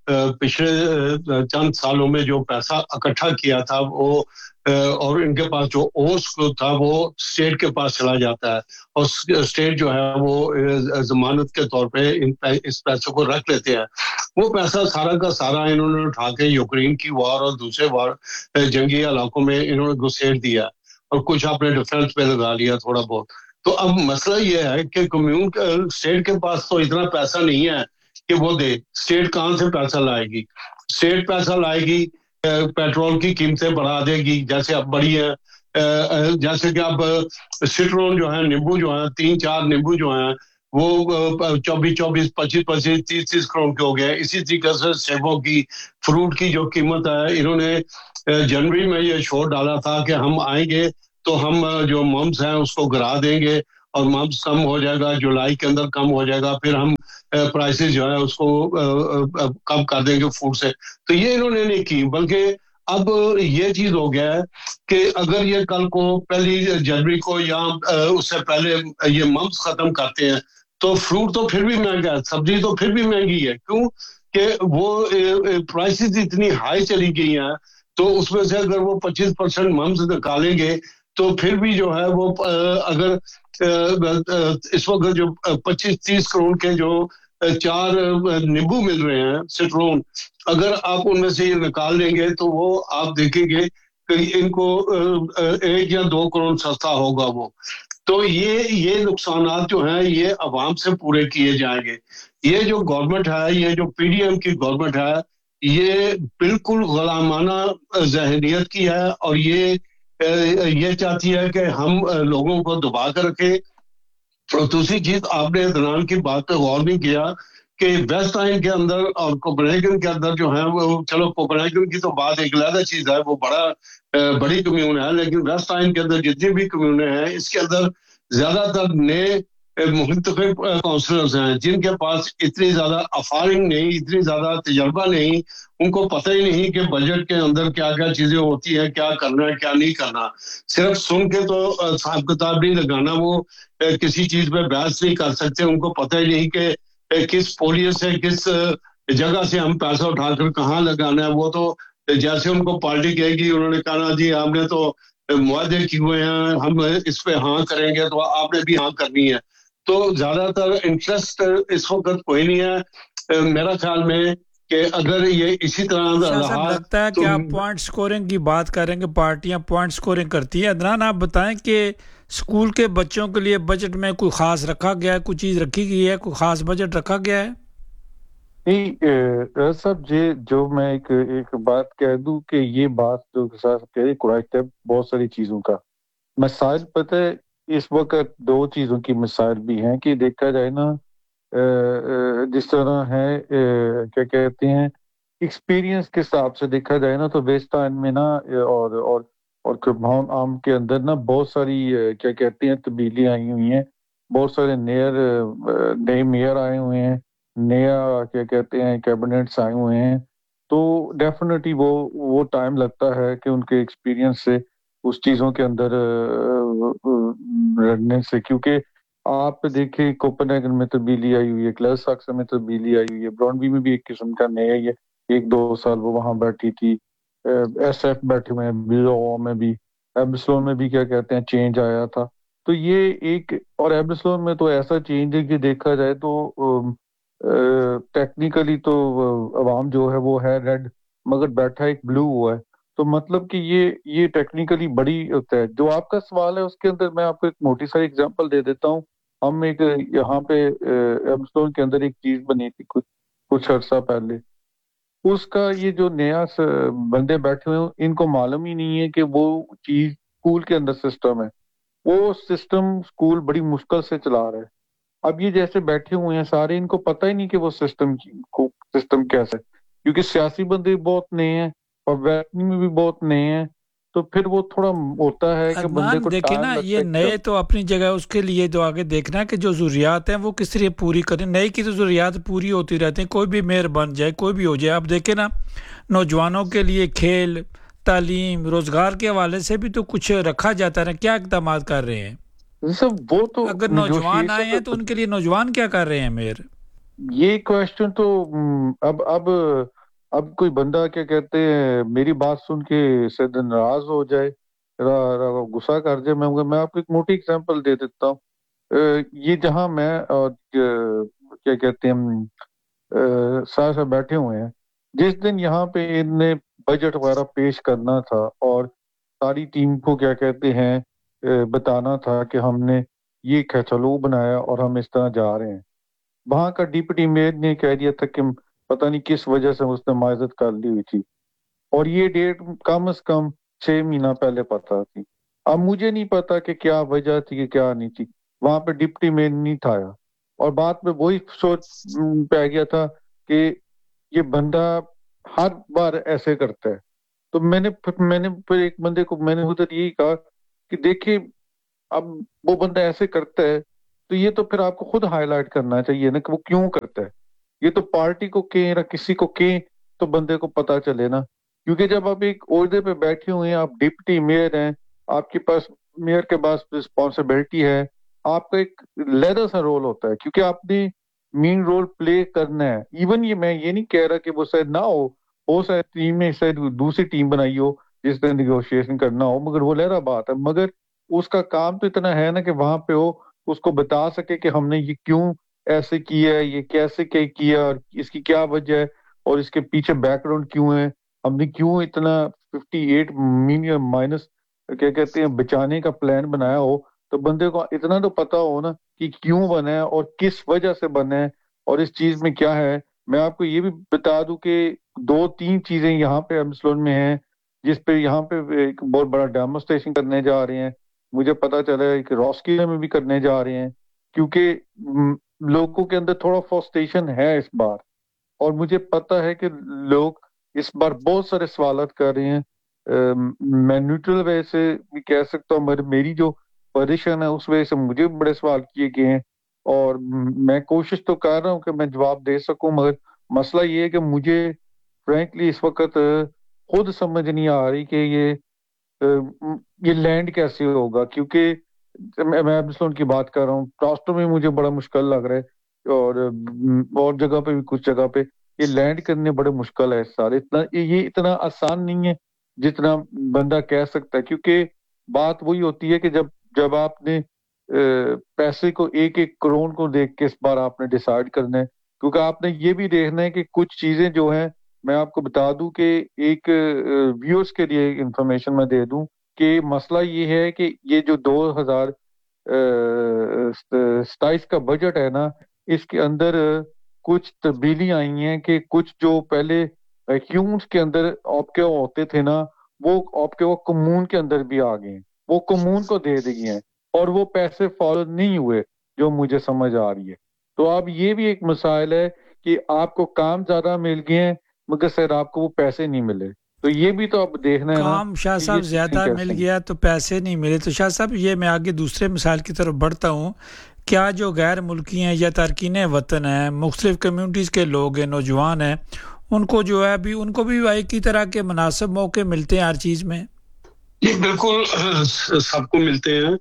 پچھلے چند سالوں میں جو پیسہ اکٹھا کیا تھا وہ اور ان کے پاس جو اوس تھا وہ اسٹیٹ کے پاس چلا جاتا ہے، اور اسٹیٹ جو ہے وہ ضمانت کے طور پہ اس پیسے کو رکھ لیتے ہیں. وہ پیسہ سارا کا سارا انہوں نے اٹھا کے یوکرین کی وار اور دوسرے وار جنگی علاقوں میں انہوں نے گھسیٹ دیا اور کچھ اپنے ڈیفنس پہ لگا لیا تھوڑا بہت. تو اب مسئلہ یہ ہے کہ کمیون اسٹیٹ کے پاس تو اتنا پیسہ نہیں ہے کہ وہ دے. اسٹیٹ کہاں سے پیسہ لائے گی؟ اسٹیٹ پیسہ لائے گی پیٹرول کی قیمتیں بڑھا دے گی، جیسے اب بڑی ہے، جیسے کہ اب سٹرون جو ہے، نیمبو جو ہے، تین چار نیمبو جو ہیں وہ چوبیس چوبیس پچیس پچیس تیس تیس کروڑ کے ہو گئے. اسی طریقے سے سیبوں کی، فروٹ کی جو قیمت ہے، انہوں نے جنوری میں یہ شور ڈالا تھا کہ ہم آئیں گے تو ہم جو ممس ہیں اس کو گرا دیں گے اور ممس کم ہو جائے گا، جولائی کے اندر کم ہو جائے گا، پھر ہم پرائسز جو ہے اس کو کم کر دیں گے فوڈ سے. تو یہ انہوں نے نہیں کی، بلکہ اب یہ چیز ہو گیا ہے کہ اگر یہ کل کو پہلی جنوری کو یا اس سے پہلے یہ ممس ختم کرتے ہیں تو فروٹ تو پھر بھی مہنگا ہے، سبزی تو پھر بھی مہنگی ہے. کیوں کہ وہ پرائسز اتنی ہائی چلی گئی ہیں، تو اس میں سے اگر وہ پچیس پرسینٹ ممس نکالیں گے تو پھر بھی جو ہے وہ اگر اس وقت جو پچیس تیس کروڑ کے جو چار نیبو مل رہے ہیں سٹرون، اگر آپ ان میں سے یہ نکال لیں گے تو وہ آپ دیکھیں گے کہ ان کو ایک یا دو کروڑ سستا ہوگا وہ. تو یہ یہ نقصانات جو ہیں یہ عوام سے پورے کیے جائیں گے. یہ جو گورنمنٹ ہے، یہ جو پی ڈی ایم کی گورنمنٹ ہے، یہ بالکل غلامانہ ذہنیت کی ہے، اور یہ یہ چاہتی ہے کہ ہم لوگوں کو دبا کر رکھے. اور دوسری چیز، آپ نے عدنان کی بات پہ غور نہیں کیا کہ ویسٹ آئن کے اندر اور کوپنہیگن کے اندر جو ہے وہ، چلو کوپنہیگن کی تو بات ایک علیحدہ چیز ہے، وہ بڑا بڑی کمیون ہے، لیکن ویسٹ آئن کے اندر جتنی بھی کمیونیں ہیں اس کے اندر زیادہ تر نئے منتخب کونسلرز ہیں جن کے پاس اتنی زیادہ افارنگ نہیں، اتنی زیادہ تجربہ نہیں، ان کو پتہ ہی نہیں کہ بجٹ کے اندر کیا کیا چیزیں ہوتی ہیں، کیا کرنا ہے کیا نہیں کرنا. صرف سن کے تو حساب کتاب نہیں لگانا، وہ کسی چیز پہ بحث نہیں کر سکتے. ان کو پتہ ہی نہیں کہ کس پولیس سے، کس جگہ سے ہم پیسہ اٹھا کر کہاں لگانا ہے. وہ تو جیسے ان کو پارٹی کہے گی، انہوں نے کہا جی ہم نے تو معاہدے کیے ہوئے ہیں، ہم اس پہ ہاں کریں گے، تو آپ نے بھی ہاں کرنی ہے. تو زیادہ تر انٹرسٹ اس وقت کوئی نہیں ہے میرا خیال میں کہ اگر یہ اسی طرح رہا. لگتا ہے کہ آپ پوائنٹ سکورنگ کی بات کریں کہ پارٹیاں پوائنٹ سکورنگ کرتی ہیں. عدنان آپ بتائیں کہ اسکول کے بچوں کے لیے بجٹ میں کوئی خاص رکھا گیا ہے، کوئی چیز رکھی گئی ہے، کوئی خاص بجٹ رکھا گیا ہے؟ نہیں صاحب، یہ جو میں ایک ایک بات کہہ دوں کہ یہ بات جو کہہ رہی کریکٹ ہے بہت ساری چیزوں کا. مسائل پتہ ہے اس وقت دو چیزوں کی مسائل بھی ہیں کہ دیکھا جائے نا، جس طرح ہے کیا کہتے ہیں ایکسپیرینس کے حساب سے دیکھا جائے نا، تو ویسٹ آئن میں نا اور اور اور کربہان عام کے اندر نا بہت ساری کیا کہتے ہیں تبدیلیاں آئی ہوئی ہیں. بہت سارے نیئر نئے میئر آئے ہوئے ہیں، نیا کیا کہتے ہیں کیبنٹس آئے ہوئے ہیں. تو ڈیفینیٹلی وہ وہ ٹائم لگتا ہے کہ ان کے ایکسپیرینس سے اس چیزوں کے اندر رہنے سے، کیونکہ آپ دیکھیں کوپنہیگن میں تبدیلی آئی ہوئی ہے، کلیس ساکسن میں تبدیلی آئی ہوئی ہے، برانڈبی میں بھی ایک قسم کا نیا ہی ہے، ایک دو سال وہ وہاں بیٹھی تھی، ایس ایف بیٹھے ہوئے ہیں، بیلو میں بھی، ایبسلون میں بھی کیا کہتے ہیں چینج آیا تھا. تو یہ ایک، اور ایبسلون میں تو ایسا چینج ہے کہ دیکھا جائے تو ٹیکنیکلی تو عوام جو ہے وہ ہے ریڈ مگر بیٹھا ایک بلو ہوا ہے. تو مطلب کہ یہ یہ ٹیکنیکلی بڑی ہوتا ہے. جو آپ کا سوال ہے اس کے اندر میں آپ کو ایک موٹی ساری اگزامپل دے دیتا ہوں. ہم ایک یہاں پہ ایبسلون کے اندر ایک چیز بنی تھی کچھ کچھ عرصہ پہلے، اس کا یہ جو نیا بندے بیٹھے ہوئے ہیں ان کو معلوم ہی نہیں ہے کہ وہ چیز اسکول کے اندر سسٹم ہے، وہ سسٹم اسکول بڑی مشکل سے چلا رہا ہے. اب یہ جیسے بیٹھے ہوئے ہیں سارے، ان کو پتہ ہی نہیں کہ وہ سسٹم سسٹم کیسا ہے، کیونکہ سیاسی بندے بہت نئے ہیں اور ویٹنگ میں بھی بہت نئے ہیں. تو پھر وہ تھوڑا ہوتا ہے کہ بندے کو دیکھیں نا، یہ نئے تو اپنی جگہ، اس کے لیے جو آگے دیکھنا ہے کہ جو ضروریات ہیں وہ کس طرح پوری کریں. نئے کی تو ضروریات پوری ہوتی رہتی ہیں، کوئی بھی میئر بن جائے، کوئی بھی ہو جائے. آپ دیکھیں نا، نوجوانوں کے لیے کھیل، تعلیم، روزگار کے حوالے سے بھی تو کچھ رکھا جاتا ہے. کیا اقدامات کر رہے ہیں سب وہ تو؟ اگر نوجوان آئے ہیں تو ان کے لیے نوجوان کیا کر رہے ہیں میئر؟ یہ کویسچن تو اب اب اب کوئی بندہ کیا کہتے ہیں میری بات سن کے شاید ناراض ہو جائے، غصہ کر جائے. میں میں آپ کو ایک موٹی اگزامپل دے دیتا ہوں. یہ جہاں میں اور کیا کہتے ہیں ساتھ ساتھ بیٹھے ہوئے ہیں، جس دن یہاں پہ ان نے بجٹ وغیرہ پیش کرنا تھا اور ساری ٹیم کو کیا کہتے ہیں بتانا تھا کہ ہم نے یہ کھچلو بنایا اور ہم اس طرح جا رہے ہیں، وہاں کا ڈپٹی میئر نے کہہ دیا تھا کہ پتہ نہیں کس وجہ سے اس نے معذرت کر لی ہوئی تھی، اور یہ ڈیٹ کم از کم چھ مہینہ پہلے پتہ تھی. اب مجھے نہیں پتا کہ کیا وجہ تھی کہ کیا نہیں تھی، وہاں پہ ڈپٹی میئر نہیں تھا، اور بات میں وہی سوچ پہ گیا تھا کہ یہ بندہ ہر بار ایسے کرتا ہے. تو میں نے میں نے پھر ایک بندے کو میں نے ادھر یہی کہا کہ دیکھیں اب وہ بندہ ایسے کرتا ہے تو یہ تو پھر آپ کو خود ہائی لائٹ کرنا چاہیے نا کہ وہ کیوں کرتا ہے. یہ تو پارٹی کو کہیں یا کسی کو کہیں تو بندے کو پتا چلے نا، کیونکہ جب آپ ایک عہدے پہ بیٹھے ہوئے ہیں، آپ ڈپٹی میئر ہیں، آپ کے پاس میئر کے پاس رسپانسبلٹی ہے، آپ کا ایک لیدر سا رول ہوتا ہے، کیونکہ آپ نے مین رول پلے کرنا ہے. ایون یہ میں یہ نہیں کہہ رہا کہ وہ شاید نہ ہو ہو شاید ٹیم نے شاید دوسری ٹیم بنائی ہو جس نے نیگوشیشن کرنا ہو، مگر وہ لہرا بات ہے. مگر اس کا کام تو اتنا ہے نا کہ وہاں پہ وہ اس کو بتا سکے کہ ہم نے یہ کیوں ایسے کیا ہے, یہ کیسے کیا, اور اس کی کیا وجہ ہے, اور اس کے پیچھے بیک گراؤنڈ کیوں ہے, ہم نے کیوں اتنا ففٹی ایٹ ملین مائنس کیا کہتے ہیں بچانے کا پلان بنایا ہو. تو بندے کو اتنا تو پتا ہو نا کہ کیوں بنا ہے اور کس وجہ سے بنا ہے اور اس چیز میں کیا ہے. میں آپ کو یہ بھی بتا دوں کہ دو تین چیزیں یہاں پہ ایمسلون میں ہیں جس پہ یہاں پہ ایک بہت بڑا ڈیمونسٹریشن کرنے جا رہے ہیں. مجھے پتا چلا ہے کہ روسکیلا میں بھی کرنے جا رہے ہیں, کیونکہ لوگوں کے اندر تھوڑا فرسٹریشن ہے اس بار, اور مجھے پتا ہے کہ لوگ اس بار بہت سارے سوالات کر رہے ہیں. میں نیوٹرل وجہ سے بھی کہہ سکتا ہوں, مگر میری جو پوزیشن ہے اس وجہ سے مجھے بڑے سوال کیے گئے ہیں, اور میں کوشش تو کر رہا ہوں کہ میں جواب دے سکوں, مگر مسئلہ یہ ہے کہ مجھے فرینکلی اس وقت خود سمجھ نہیں آ رہی کہ یہ یہ لینڈ کیسے ہوگا, کیونکہ میں ایمسلون کی بات کر رہا ہوں, ٹراسٹو میں مجھے بڑا مشکل لگ رہا ہے, اور اور جگہ پہ بھی کچھ جگہ پہ یہ لینڈ کرنے بڑے مشکل ہے سارے. اتنا یہ اتنا آسان نہیں ہے جتنا بندہ کہہ سکتا ہے, کیونکہ بات وہی ہوتی ہے کہ جب جب آپ نے پیسے کو ایک ایک کروڑ کو دیکھ کے اس بار آپ نے ڈیسائیڈ کرنا ہے, کیونکہ آپ نے یہ بھی دیکھنا ہے کہ کچھ چیزیں جو ہیں, میں آپ کو بتا دوں کہ ایک ویورز کے لیے انفارمیشن میں دے دوں کہ مسئلہ یہ ہے کہ یہ جو دو ہزار ستائیس کا بجٹ ہے نا, اس کے اندر کچھ تبدیلی آئی ہیں کہ کچھ جو پہلے ہیومنز کے اندر آپ کے ہوتے تھے نا, وہ آپ کے وہ کمون کے اندر بھی آ گئے ہیں, وہ کمون کو دے دی ہیں, اور وہ پیسے فالو نہیں ہوئے جو مجھے سمجھ آ رہی ہے. تو اب یہ بھی ایک مسائل ہے کہ آپ کو کام زیادہ مل گئے ہیں مگر سر آپ کو وہ پیسے نہیں ملے. تو یہ بھی تو اب دیکھنا ہے نا, کام شاہ صاحب زیادہ مل گیا تو پیسے نہیں ملے. تو شاہ صاحب یہ میں آگے دوسرے مثال کی طرف بڑھتا ہوں. کیا جو غیر ملکی ہیں یا تارکین وطن ہیں, مختلف کمیونٹیز کے لوگ ہیں, نوجوان ہیں, ان کو جو ہے بھی ان کو بھی ایک کی طرح کے مناسب موقع ملتے ہیں ہر چیز میں؟ جی بالکل سب کو ملتے ہیں.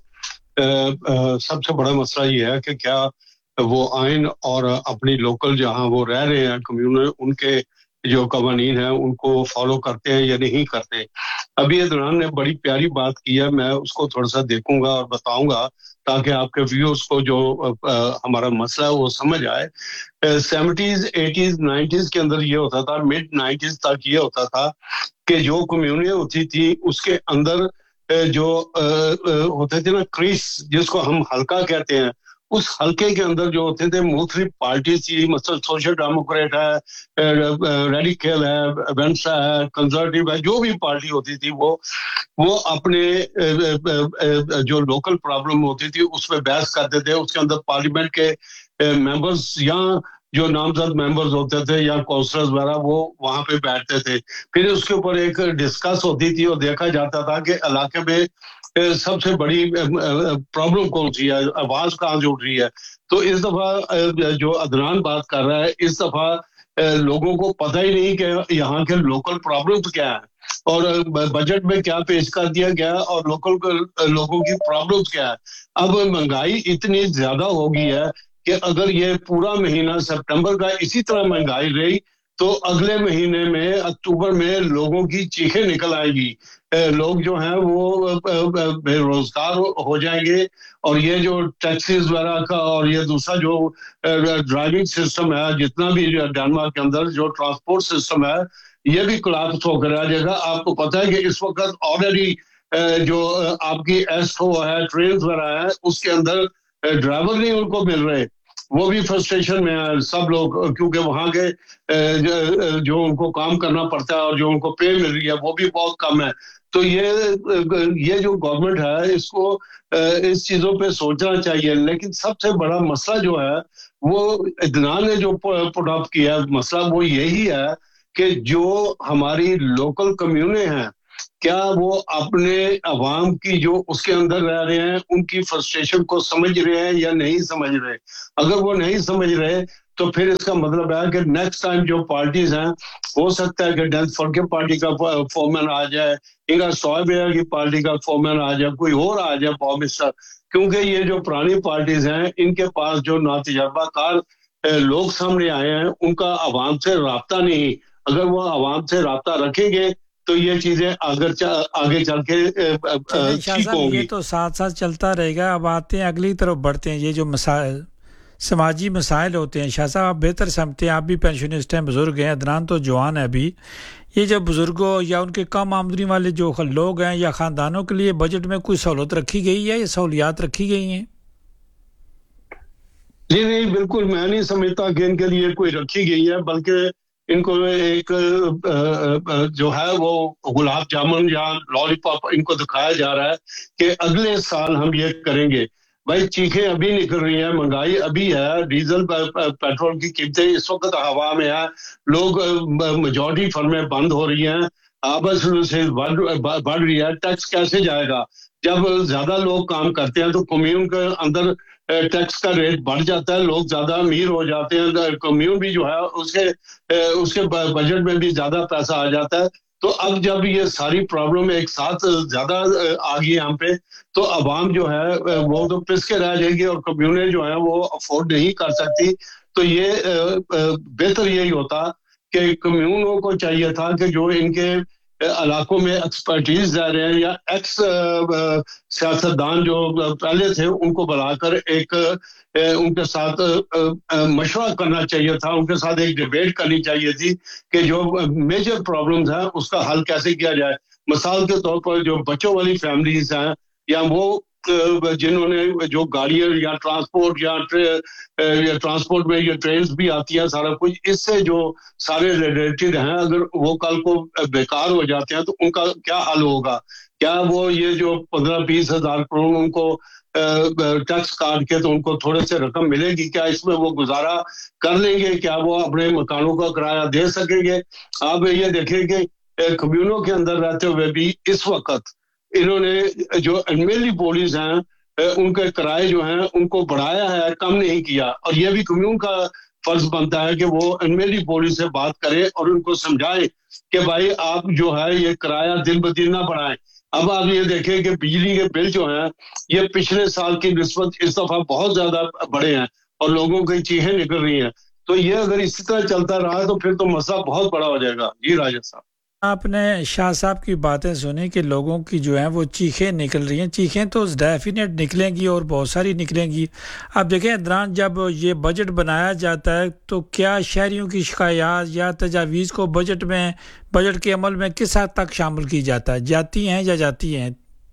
سب سے بڑا مسئلہ یہ ہے کہ کیا وہ آئین اور اپنی لوکل جہاں وہ رہ رہے ہیں کمیونٹی, ان کے جو قوانین ہیں ان کو فالو کرتے ہیں یا نہیں کرتے. ابھی عدنان نے بڑی پیاری بات کی ہے, میں اس کو تھوڑا سا دیکھوں گا اور بتاؤں گا تاکہ آپ کے ویورز کو جو ہمارا مسئلہ ہے وہ سمجھ آئے. سیونٹیز ایٹیز نائنٹیز کے اندر یہ ہوتا تھا, مڈ نائنٹیز تک یہ ہوتا تھا کہ جو کمیونٹی ہوتی تھی اس کے اندر جو ہوتے تھے نا کریس, جس کو ہم حلقہ کہتے ہیں, اس حلقے کے اندر جو ہوتے تھے مختلف پارٹیز تھی, مثلا سوشل ڈیموکریٹ ہے, ریڈیکل ہے, وینسا ہے, کنزرویٹو ہے, جو بھی پارٹی ہوتی تھی وہ وہ اپنے جو لوکل پرابلم ہوتی تھی اس میں بحث کرتے تھے. اس کے اندر پارلیمنٹ کے ممبرز یا جو نامزد ممبرز ہوتے تھے یا کونسلرز وغیرہ وہ وہاں پہ بیٹھتے تھے. پھر اس کے اوپر ایک ڈسکس ہوتی تھی اور دیکھا جاتا تھا کہ علاقے میں سب سے بڑی پرابلم کون سی ہے, آواز کہاں سے اٹھ رہی ہے. تو اس دفعہ جو عدنان بات کر رہا ہے, اس دفعہ لوگوں کو پتہ ہی نہیں کہ یہاں کے لوکل پرابلمز کیا ہیں اور بجٹ میں کیا پیش کر دیا گیا اور لوکل لوگوں کی پرابلمز کیا ہے. اب مہنگائی اتنی زیادہ ہو گئی ہے کہ اگر یہ پورا مہینہ سپٹمبر کا اسی طرح مہنگائی رہی تو اگلے مہینے میں اکتوبر میں لوگوں کی چیخیں نکل آئے گی. لوگ جو ہیں وہ بے روزگار ہو جائیں گے, اور یہ جو ٹیکسیز وغیرہ کا اور یہ دوسرا جو ڈرائیونگ سسٹم ہے, جتنا بھی ڈنمارک کے اندر جو ٹرانسپورٹ سسٹم ہے, یہ بھی کولیپس ہو کر آ جائے گا. آپ کو پتہ ہے کہ اس وقت آلریڈی جو آپ کی ایسٹو ہے, ٹرینز وغیرہ ہے, اس کے اندر ڈرائیور نہیں ان کو مل رہے, وہ بھی فرسٹریشن میں ہیں سب لوگ, کیونکہ وہاں کے جو ان کو کام کرنا پڑتا ہے اور جو ان کو پے مل رہی ہے وہ بھی بہت کم ہے. تو یہ یہ جو گورنمنٹ ہے اس کو اس چیزوں پہ سوچنا چاہیے. لیکن سب سے بڑا مسئلہ جو ہے وہ عدنان نے جو پٹ اپ کیا ہے, مسئلہ وہ یہی ہے کہ جو ہماری لوکل کمیونٹی ہیں کیا وہ اپنے عوام کی جو اس کے اندر رہ رہے ہیں ان کی فرسٹریشن کو سمجھ رہے ہیں یا نہیں سمجھ رہے. اگر وہ نہیں سمجھ رہے تو پھر اس کا مطلب ہے کہ نیکسٹ ٹائم جو پارٹیز ہیں, ہو سکتا ہے کہ ڈینس فولکے پارٹی کا فورمین آ جائے, انگا سوائبیر کی پارٹی کا فورمین آ جائے, کوئی اور آ جائے پرائم منسٹر, کیونکہ یہ جو پرانی پارٹیز ہیں ان کے پاس جو ناتجربہ کار لوگ سامنے آئے ہیں ان کا عوام سے رابطہ نہیں. اگر وہ عوام سے رابطہ رکھیں گے تو یہ چیزیں اگر آگے چل کے ٹھیک ہوں گی. یہ تو ساتھ ساتھ چلتا رہے گا. اب آتے ہیں اگلی طرف بڑھتے ہیں. یہ جو مسائل سماجی مسائل ہوتے ہیں، شاہ صاحب آپ بہتر سمجھتے ہیں، آپ بھی پینشنسٹ ہیں، بزرگ ہیں، عدنان تو جوان ہے ابھی. یہ جو بزرگوں یا ان کے کم آمدنی والے جو لوگ ہیں یا خاندانوں کے لیے بجٹ میں کوئی سہولت رکھی گئی ہے یا سہولیات رکھی گئی ہیں؟ جی نہیں، بالکل میں نہیں سمجھتا کہ ان کے لیے کوئی رکھی گئی ہے، بلکہ ان کو ایک جو ہے وہ گلاب جامن یا لالی پاپ ان کو دکھایا جا رہا ہے کہ اگلے سال ہم یہ کریں گے. بھائی چیخیں ابھی نکل رہی ہیں، مہنگائی ابھی ہے، ڈیزل پیٹرول کی قیمتیں اس وقت ہوا میں ہیں، لوگ میجورٹی فرمیں بند ہو رہی ہیں، آبس سے بڑھ رہی ہے. ٹیکس کیسے جائے گا؟ جب زیادہ لوگ کام کرتے ہیں تو کمیون کے اندر ٹیکس کا ریٹ بڑھ جاتا ہے، لوگ زیادہ امیر ہو جاتے ہیں، کمیون بھی جو ہے اس کے اس کے بجٹ میں بھی زیادہ پیسہ آ جاتا ہے. تو اب جب یہ ساری پرابلم ایک ساتھ زیادہ آ گئی یہاں پہ، تو عوام جو ہے وہ تو پس کے رہ جائے گی اور کمیونیں جو ہیں وہ افورڈ نہیں کر سکتی. تو یہ بہتر یہی ہوتا کہ کمیونوں کو چاہیے تھا کہ جو ان کے علاقوں میں ایکسپرٹیز رہ رہے ہیں یا ایکس سیاستدان جو پہلے تھے ان کو بلا کر ایک ان کے ساتھ مشورہ کرنا چاہیے تھا، ان کے ساتھ ایک ڈیبیٹ کرنی چاہیے تھی کہ جو میجر پرابلمز ہیں اس کا حل کیسے کیا جائے. مثال کے طور پر جو بچوں والی فیملیز ہیں یا وہ جنہوں نے جو گاڑیاں یا ٹرانسپورٹ یا ٹرانسپورٹ میں یہ ٹرینز بھی آتی ہیں، سارا کچھ اس سے جو سارے ریلیٹڈ ہیں، اگر وہ کل کو بیکار ہو جاتے ہیں تو ان کا کیا حل ہوگا؟ کیا وہ یہ جو پندرہ بیس ہزار کروڑ ان کو ٹیکس کاٹ کے تو ان کو تھوڑے سے رقم ملے گی، کیا اس میں وہ گزارا کر لیں گے؟ کیا وہ اپنے مکانوں کا کرایہ دے سکیں گے؟ آپ یہ دیکھیں کہ کمیونوں کے اندر رہتے ہوئے بھی اس وقت انہوں نے جو ایملی پولیس ہیں ان کے کرائے جو ہیں ان کو بڑھایا ہے، کم نہیں کیا. اور یہ بھی کمیون کا فرض بنتا ہے کہ وہ ایملی پولیس سے بات کرے اور ان کو سمجھائے کہ بھائی آپ جو ہے یہ کرایہ دن بدن نہ بڑھائیں. اب آپ یہ دیکھیں کہ بجلی کے بل جو ہیں یہ پچھلے سال کی نسبت اس دفعہ بہت زیادہ بڑے ہیں اور لوگوں کی چیخیں نکل رہی ہیں. تو یہ اگر اسی طرح چلتا رہا تو پھر تو مسئلہ بہت بڑا ہو جائے گا. جی راجہ صاحب، آپ نے شاہ صاحب کی باتیں سنی کہ لوگوں کی جو ہیں وہ چیخیں نکل رہی ہیں. چیخیں تو ڈیفینیٹ نکلیں گی اور بہت ساری نکلیں گی. اب دیکھیں عدنان، جب یہ بجٹ بنایا جاتا ہے تو کیا شہریوں کی شکایات یا تجاویز کو بجٹ میں بجٹ کے عمل میں کس حد تک شامل کی جاتا ہے؟ جاتی ہیں یا جاتی ہیں؟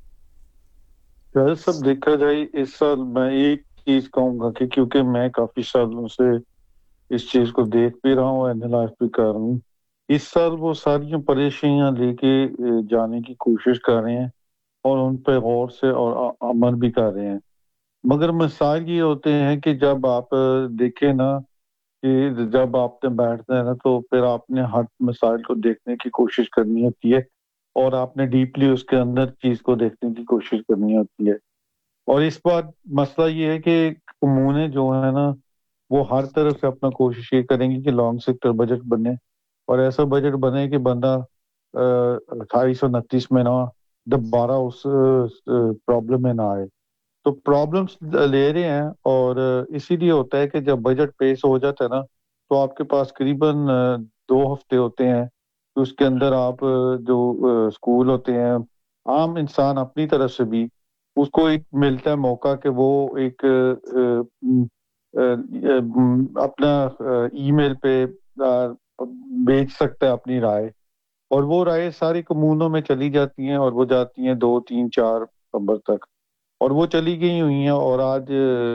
سب دیکھا جائے اس سال میں ایک چیز کہوں گا کہ کیونکہ میں کافی سالوں سے اس چیز کو دیکھ بھی رہا ہوں، اینالائز بھی کر رہا ہوں، اس سال وہ ساری پریشانیاں لے کے جانے کی کوشش کر رہے ہیں اور ان پہ غور سے اور عمل بھی کر رہے ہیں. مگر مسائل یہ ہوتے ہیں کہ جب آپ دیکھیں نا کہ جب آپ نے بیٹھتے ہیں نا تو پھر آپ نے ہر مسائل کو دیکھنے کی کوشش کرنی ہوتی ہے اور آپ نے ڈیپلی اس کے اندر چیز کو دیکھنے کی کوشش کرنی ہوتی ہے. اور اس بات مسئلہ یہ ہے کہ کمونے جو ہے نا وہ ہر طرف سے اپنا کوشش یہ کریں گی کہ لانگ سیکٹر بجٹ بنے اور ایسا بجٹ بنے کہ بندہ اٹھائیس سو انتیس میں نہ دوبارہ اس پرابلم میں نہ آئے. تو پرابلمس لے رہے ہیں اور اسی لیے ہوتا ہے کہ جب بجٹ پیش ہو جاتا ہے نا تو آپ کے پاس قریباً دو ہفتے ہوتے ہیں تو اس کے اندر آپ جو اسکول ہوتے ہیں، عام انسان اپنی طرف سے بھی اس کو ایک ملتا ہے موقع کہ وہ ایک اپنا ای میل پہ بیچ سکتا ہے اپنی رائے، اور وہ رائے ساری کمونوں میں چلی جاتی ہیں اور وہ جاتی ہیں دو تین چار نومبر تک، اور وہ چلی گئی ہوئی ہیں. اور آج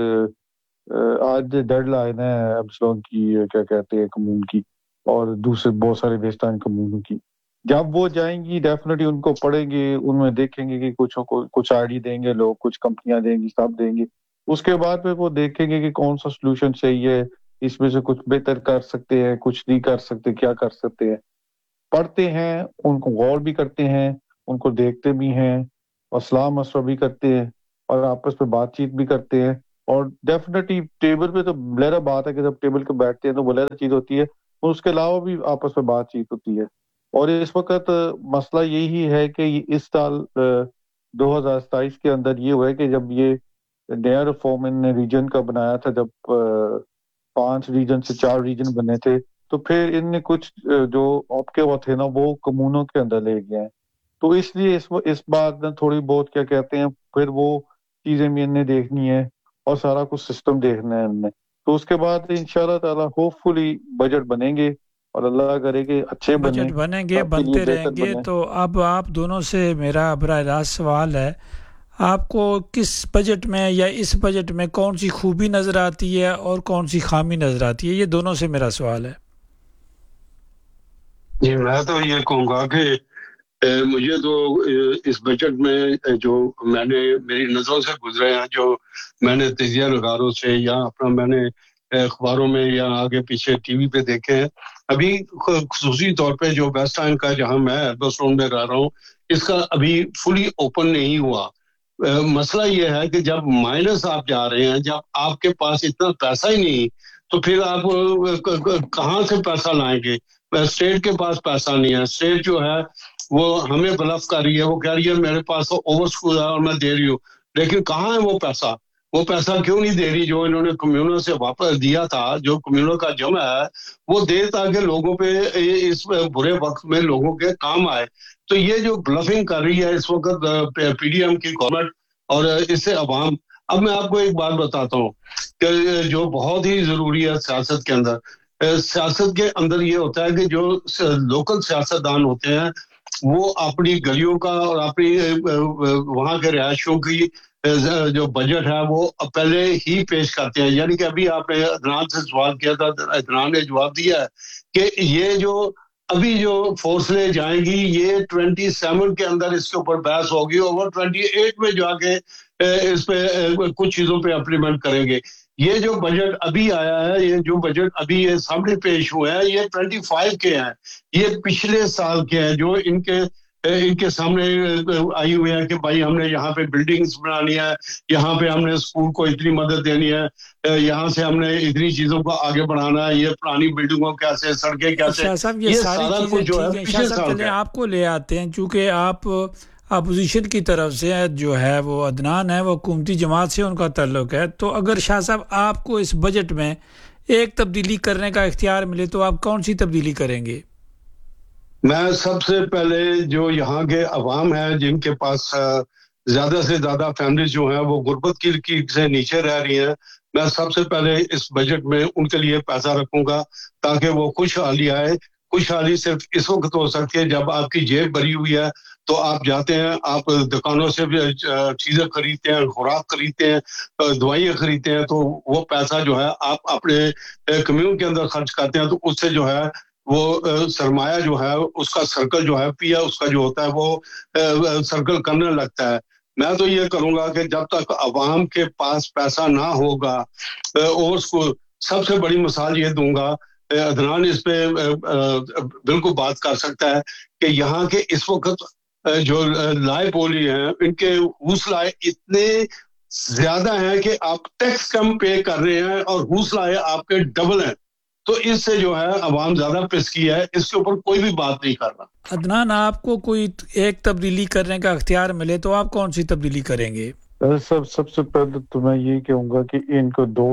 آج ڈیڈ لائن ہے ایپسلون کی، کیا کہتے ہیں کمون کی، اور دوسرے بہت سارے ویسٹرن کمونوں کی. جب وہ جائیں گی ڈیفینیٹلی ان کو پڑھیں گے، ان میں دیکھیں گے کہ کچھ کچھ آئی ڈی دیں گے لوگ، کچھ کمپنیاں دیں گی، سب دیں گے. اس کے بعد پھر وہ دیکھیں گے کہ کون سا سلوشن صحیح ہے، اس میں سے کچھ بہتر کر سکتے ہیں، کچھ نہیں کر سکتے، کیا کر سکتے ہیں. پڑھتے ہیں، ان کو غور بھی کرتے ہیں، ان کو دیکھتے بھی ہیں اور صلاح مشورہ بھی کرتے ہیں اور آپس میں بات چیت بھی کرتے ہیں. اور ڈیفینیٹلی ٹیبل پہ تو لہرا بات ہے کہ جب ٹیبل پہ بیٹھتے ہیں تو وہ لہرا چیز ہوتی ہے، اور اس کے علاوہ بھی آپس میں بات چیت ہوتی ہے. اور اس وقت مسئلہ یہی ہے کہ اس سال دو ہزار ستائیس کے اندر یہ ہوا ہے کہ جب یہ نیا ریفارم ان نے ریجن کا بنایا تھا، جب پانچ ریجن سے چار ریجن بنے تھے تو پھر ان نے کچھ جو آپ کے وہ تھے نا وہ کمونوں کے اندر لے گئے ہیں. تو اس لیے اس اس بات میں تھوڑی بہت کیا کہتے ہیں پھر وہ چیزیں بھی ان نے دیکھنی ہے اور سارا کچھ سسٹم دیکھنا ہے ان نے. تو اس کے بعد انشاءاللہ تعالی ہوپ فلی بجٹ بنیں گے اور اللہ کرے کہ اچھے بنے, بجٹ بنیں گے, سب کے لیے بنتے رہیں بہتر گے. بنے. تو اب آپ دونوں سے میرا براہ راست سوال ہے, آپ کو کس بجٹ میں یا اس بجٹ میں کون سی خوبی نظر آتی ہے اور کون سی خامی نظر آتی ہے؟ یہ دونوں سے میرا سوال ہے. جی میں تو یہ کہوں گا کہ مجھے تو اس بجٹ میں جو میں نے میری نظروں سے گزرے ہیں, جو میں نے تجزیہ نگاروں سے یا اپنا میں نے اخباروں میں یا آگے پیچھے ٹی وی پہ دیکھے ہیں, ابھی خصوصی طور پہ جو ویسٹ اینڈ کا جہاں میں ایلبسٹون میں رہ رہا ہوں, اس کا ابھی فلی اوپن نہیں ہوا. مسئلہ یہ ہے کہ جب مائنس آپ جا رہے ہیں, جب آپ کے پاس اتنا پیسہ ہی نہیں, تو پھر آپ کہاں سے پیسہ لائیں گے؟ اسٹیٹ کے پاس پیسہ نہیں ہے. اسٹیٹ جو ہے وہ ہمیں بلف کر رہی ہے, وہ کہہ رہی ہے میرے پاس اوور اسکول ہے اور میں دے رہی ہوں, لیکن کہاں ہے وہ پیسہ؟ وہ پیسہ کیوں نہیں دے رہی جو انہوں نے کمیونوں سے واپس دیا تھا, جو کمیونوں کا جمع ہے وہ دے تاکہ لوگوں پہ اس برے وقت میں لوگوں کے کام آئے. تو یہ جو بلفنگ کر رہی ہے اس وقت پی ڈی ایم کی گورنمنٹ اور اس سے عوام. اب میں آپ کو ایک بات بتاتا ہوں کہ جو بہت ہی ضروری ہے سیاست کے اندر, سیاست کے اندر یہ ہوتا ہے کہ جو لوکل سیاستدان ہوتے ہیں وہ اپنی گلیوں کا اور اپنی وہاں کے رہائشوں کی جو بجٹ ہے وہ پہلے ہی پیش کرتے ہیں. یعنی کہ ابھی آپ نے عدنان سے سوال کیا تھا, عدنان نے جواب دیا ہے کہ یہ جو ابھی جو فورس لے جائیں گی یہ ٹوینٹی سیون کے اندر اس کے اوپر بحث ہوگی اور ٹوینٹی ایٹ میں جا کے اس پہ کچھ چیزوں پہ امپلیمنٹ کریں گے. یہ جو بجٹ ابھی آیا ہے, یہ جو بجٹ ابھی یہ سامنے پیش ہوئے ہیں, یہ ٹوینٹی فائیو کے ہیں, یہ پچھلے سال کے ہیں جو ان کے ان کے سامنے آئی ہوئی ہے کہ بھائی ہم نے یہاں پہ بلڈنگز بنانی ہے, یہاں پہ ہم نے اسکول کو اتنی مدد دینی ہے, یہاں سے ہم نے اتنی چیزوں کو آگے بڑھانا ہے, یہ پرانی بلڈنگوں کیسے, سڑکیں کیسے, شاہ صاحب یہ ساری چیزیں ٹھیک ہیں. شاہ صاحب چلیں آپ کو لے آتے ہیں, چونکہ آپ اپوزیشن کی طرف سے جو ہے وہ عدنان ہے, وہ حکومتی جماعت سے ان کا تعلق ہے. تو اگر شاہ صاحب آپ کو اس بجٹ میں ایک تبدیلی کرنے کا اختیار ملے تو آپ کون سی تبدیلی کریں گے؟ میں سب سے پہلے جو یہاں کے عوام ہیں جن کے پاس زیادہ سے زیادہ فیملیز جو ہیں وہ غربت کی لکیر سے نیچے رہ رہی ہیں, میں سب سے پہلے اس بجٹ میں ان کے لیے پیسہ رکھوں گا تاکہ وہ خوشحالی آئے. خوشحالی صرف اس وقت ہو سکتی ہے جب آپ کی جیب بھری ہوئی ہے, تو آپ جاتے ہیں, آپ دکانوں سے بھی چیزیں خریدتے ہیں, خوراک خریدتے ہیں, دوائیاں خریدتے ہیں, تو وہ پیسہ جو ہے آپ اپنے کمیون کے اندر خرچ کرتے ہیں, تو اس سے جو ہے وہ سرمایہ جو ہے اس کا سرکل جو ہے پیا اس کا جو ہوتا ہے وہ سرکل کرنے لگتا ہے. میں تو یہ کروں گا کہ جب تک عوام کے پاس پیسہ نہ ہوگا, اور اس کو سب سے بڑی مثال یہ دوں گا, عدنان اس پہ بالکل بات کر سکتا ہے کہ یہاں کے اس وقت جو لائے بولی ہیں ان کے حوصلہ اتنے زیادہ ہیں کہ آپ ٹیکس کم پے کر رہے ہیں اور حوصلہ آپ کے ڈبل ہیں, تو اس سے جو ہے عوام زیادہ پسکی ہے, اس کے اوپر کوئی بھی بات نہیں کر رہا. عدنان آپ کو کوئی ایک تبدیلی کرنے کا اختیار ملے تو آپ کون سی تبدیلی کریں گے؟ سب سب سے پہلے تو میں یہ کہوں گا کہ ان کو دو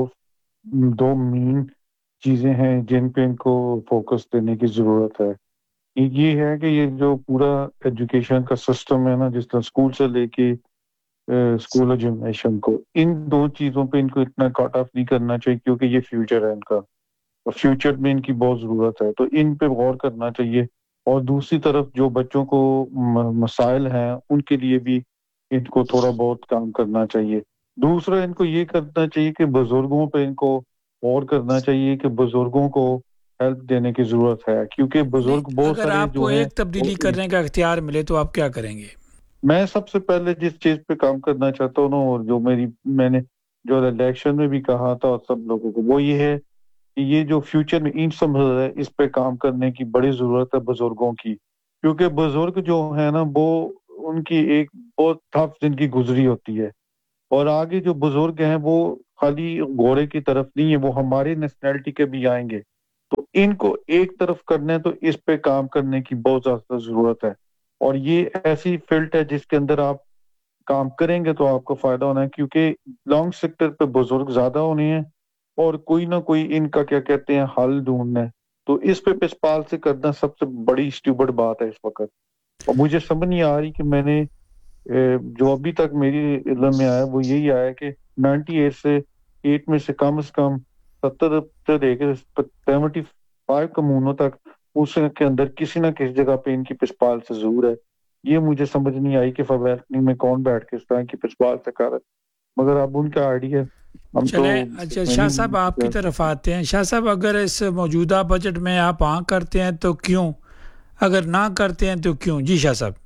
دو مین چیزیں ہیں جن پہ ان کو فوکس دینے کی ضرورت ہے. ایک یہ ہے کہ یہ جو پورا ایجوکیشن کا سسٹم ہے نا, جس طرح اسکول سے لے کے اسکول ایجوکیشن کو, ان دو چیزوں پہ ان کو اتنا کٹ آف نہیں کرنا چاہیے کیونکہ یہ فیوچر ہے ان کا, اور فیوچر میں ان کی بہت ضرورت ہے, تو ان پہ غور کرنا چاہیے. اور دوسری طرف جو بچوں کو مسائل ہیں ان کے لیے بھی ان کو تھوڑا بہت کام کرنا چاہیے. دوسرا ان کو یہ کرنا چاہیے کہ بزرگوں پہ ان کو غور کرنا چاہیے کہ بزرگوں کو ہیلپ دینے کی ضرورت ہے, کیونکہ بزرگ بہت اگر سارے آپ جو کو ہیں ایک تبدیلی کرنے کا اختیار ملے تو آپ کیا کریں گے؟ میں سب سے پہلے جس چیز پہ کام کرنا چاہتا ہوں نا, اور جو میری میں نے جو الیکشن میں بھی کہا تھا اور سب لوگوں کو, وہ یہ ہے کہ یہ جو فیوچر میں اینٹ سمجھ ہے اس پہ کام کرنے کی بڑی ضرورت ہے بزرگوں کی, کیونکہ بزرگ جو ہے نا وہ ان کی ایک بہت ٹف زندگی گزری ہوتی ہے, اور آگے جو بزرگ ہیں وہ خالی گھوڑے کی طرف نہیں ہے, وہ ہماری نیشنلٹی کے بھی آئیں گے, تو ان کو ایک طرف کرنا ہے, تو اس پہ کام کرنے کی بہت زیادہ ضرورت ہے. اور یہ ایسی فیلڈ ہے جس کے اندر آپ کام کریں گے تو آپ کو فائدہ ہونا ہے, کیونکہ لانگ سیکٹر پہ بزرگ زیادہ ہونے ہیں اور کوئی نہ کوئی ان کا کیا کہتے ہیں حل ڈھونڈنا ہے. تو اس پہ پسپال سے کرنا سب سے بڑی اسٹیوبڈ بات ہے اس وقت. اور مجھے سمجھ نہیں آ رہی کہ میں نے جو ابھی تک میری علم میں آیا وہ یہی آیا کہ نائنٹی ایٹ سے ایٹ میں سے کم از کم ستر سے لے کے سیونٹی فائیو کمونوں تک اس کے اندر کسی نہ کسی جگہ پہ ان کی پسپال سے ضرور ہے. یہ مجھے سمجھ نہیں آئی کہ فویلکنگ میں کون بیٹھ کے اس طرح کی پسپال سے کر ہے, مگر اب ان کا آئیڈیا ہم تو. اچھا شاہ صاحب آپ کی طرف آتے ہیں. شاہ صاحب اگر اس موجودہ بجٹ میں آپ ہاں کرتے ہیں تو کیوں, اگر نہ کرتے ہیں تو کیوں؟ جی شاہ صاحب.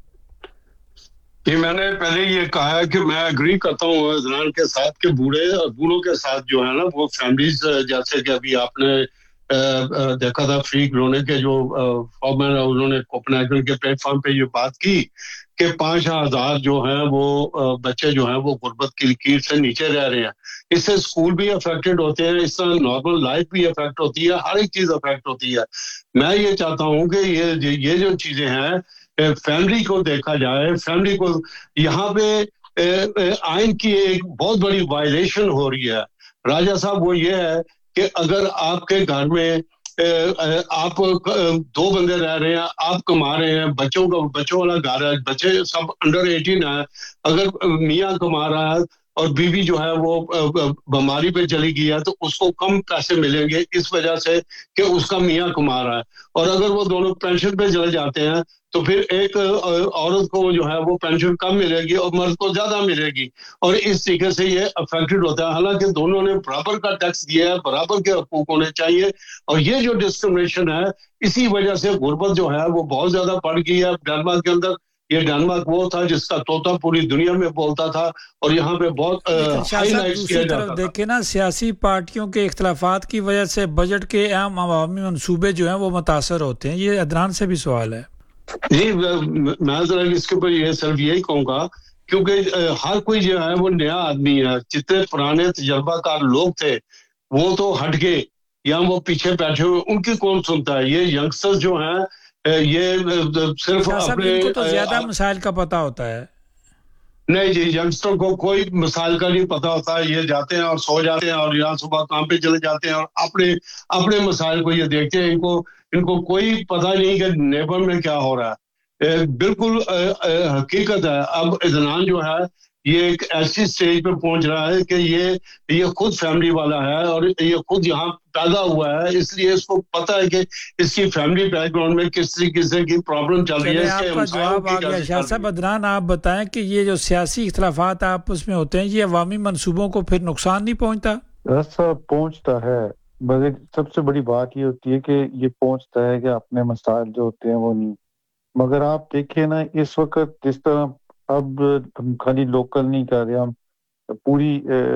یہ میں نے پہلے یہ کہا ہے کہ میں اگری کرتا ہوں عدنان کے ساتھ کہ بوڑھے اور بوڑھوں کے ساتھ جو ہے نا وہ فیملیز, جیسے کہ ابھی آپ نے دیکھا تھا فری گرونے کے جو فارمر انہوں نے کوپنہیگن کے پلیٹ فارم پہ یہ بات کی کہ پانچ ہزار جو ہیں وہ بچے جو ہیں وہ غربت کی لکیر سے نیچے رہ رہے ہیں. اس سے اسکول بھی افیکٹڈ ہوتے ہیں, اس طرح نارمل لائف بھی افیکٹ ہوتی ہے, ہر ایک چیز افیکٹ ہوتی ہے. میں یہ چاہتا ہوں کہ یہ یہ جو چیزیں ہیں فیملی کو دیکھا جائے, فیملی کو یہاں پہ آئین کی ایک بہت بڑی وائلیشن ہو رہی ہے راجہ صاحب. وہ یہ ہے کہ اگر آپ کے گھر میں آپ دو بندے رہ رہے ہیں, آپ کما رہے ہیں, بچوں کا بچوں والا گھر ہے, بچے سب انڈر ایٹین ہے, اگر میاں کما رہا ہے اور بیوی جو ہے وہ بیماری پہ چلی گئی ہے تو اس کو کم پیسے ملیں گے اس وجہ سے کہ اس کا میاں کما رہا ہے. اور اگر وہ دونوں پینشن پہ چلے جاتے ہیں تو پھر ایک عورت کو جو ہے وہ پینشن کم ملے گی اور مرد کو زیادہ ملے گی, اور اس طریقے سے یہ افیکٹڈ ہوتا ہے. حالانکہ دونوں نے برابر کا ٹیکس دیا ہے, برابر کے حقوق ہونے چاہیے, اور یہ جو ڈسکرمنیشن ہے اسی وجہ سے غربت جو ہے وہ بہت زیادہ بڑھ گئی ہے ڈنمارک کے اندر. یہ ڈنمارک وہ تھا جس کا طوطا پوری دنیا میں بولتا تھا, اور یہاں پہ بہت ہائی لائٹس کیا جاتا تھا. دیکھیں نا سیاسی پارٹیوں کے اختلافات کی وجہ سے بجٹ کے اہم عوامی منصوبے جو ہیں وہ متاثر ہوتے ہیں. یہ عدنان سے بھی سوال ہے. جی میں ذرا اس کے اوپر یہ صرف یہی کہوں گا کیونکہ ہر کوئی جو ہے وہ نیا آدمی ہے. جتنے پرانے تجربہ کار لوگ تھے وہ تو ہٹ گئے یا وہ پیچھے بیٹھے ہوئے, ان کی کون سنتا ہے؟ یہ ینگسٹرز جو ہیں یہ صرف اپنے ان کو تو زیادہ مسائل کا پتہ ہوتا ہے. نہیں جی, ینگسٹر کو کوئی مسائل کا نہیں پتا ہوتا ہے. یہ جاتے ہیں اور سو جاتے ہیں اور یہاں صبح کام پہ چلے جاتے ہیں اور اپنے اپنے مسائل کو یہ دیکھتے ہیں. ان کو ان کو کوئی پتہ نہیں کہ نیبر میں کیا ہو رہا ہے. بالکل حقیقت ہے. اب عدنان جو ہے یہ ایک ایسی سٹیج پہ پہنچ رہا ہے کہ یہ یہ خود فیملی والا ہے اور یہ خود یہاں پیدا ہوا ہے, اس لیے اس کو پتا ہے کہ اس کی فیملی بیک گراؤنڈ میں کس طریقے کی پرابلم چل رہی ہے. آپ کا جواب آ گیا شاہ صاحب. عدنان آپ بتائیں کہ یہ جو سیاسی اختلافات آپس میں ہوتے ہیں یہ عوامی منصوبوں کو پھر نقصان نہیں پہنچتا؟ ایسا پہنچتا ہے, مگر سب سے بڑی بات یہ ہوتی ہے کہ یہ پہنچتا ہے کہ اپنے مسائل جو ہوتے ہیں وہ نہیں. مگر آپ دیکھیں نا اس وقت جس طرح اب ہم خالی لوکل نہیں کر رہے, ہم پوری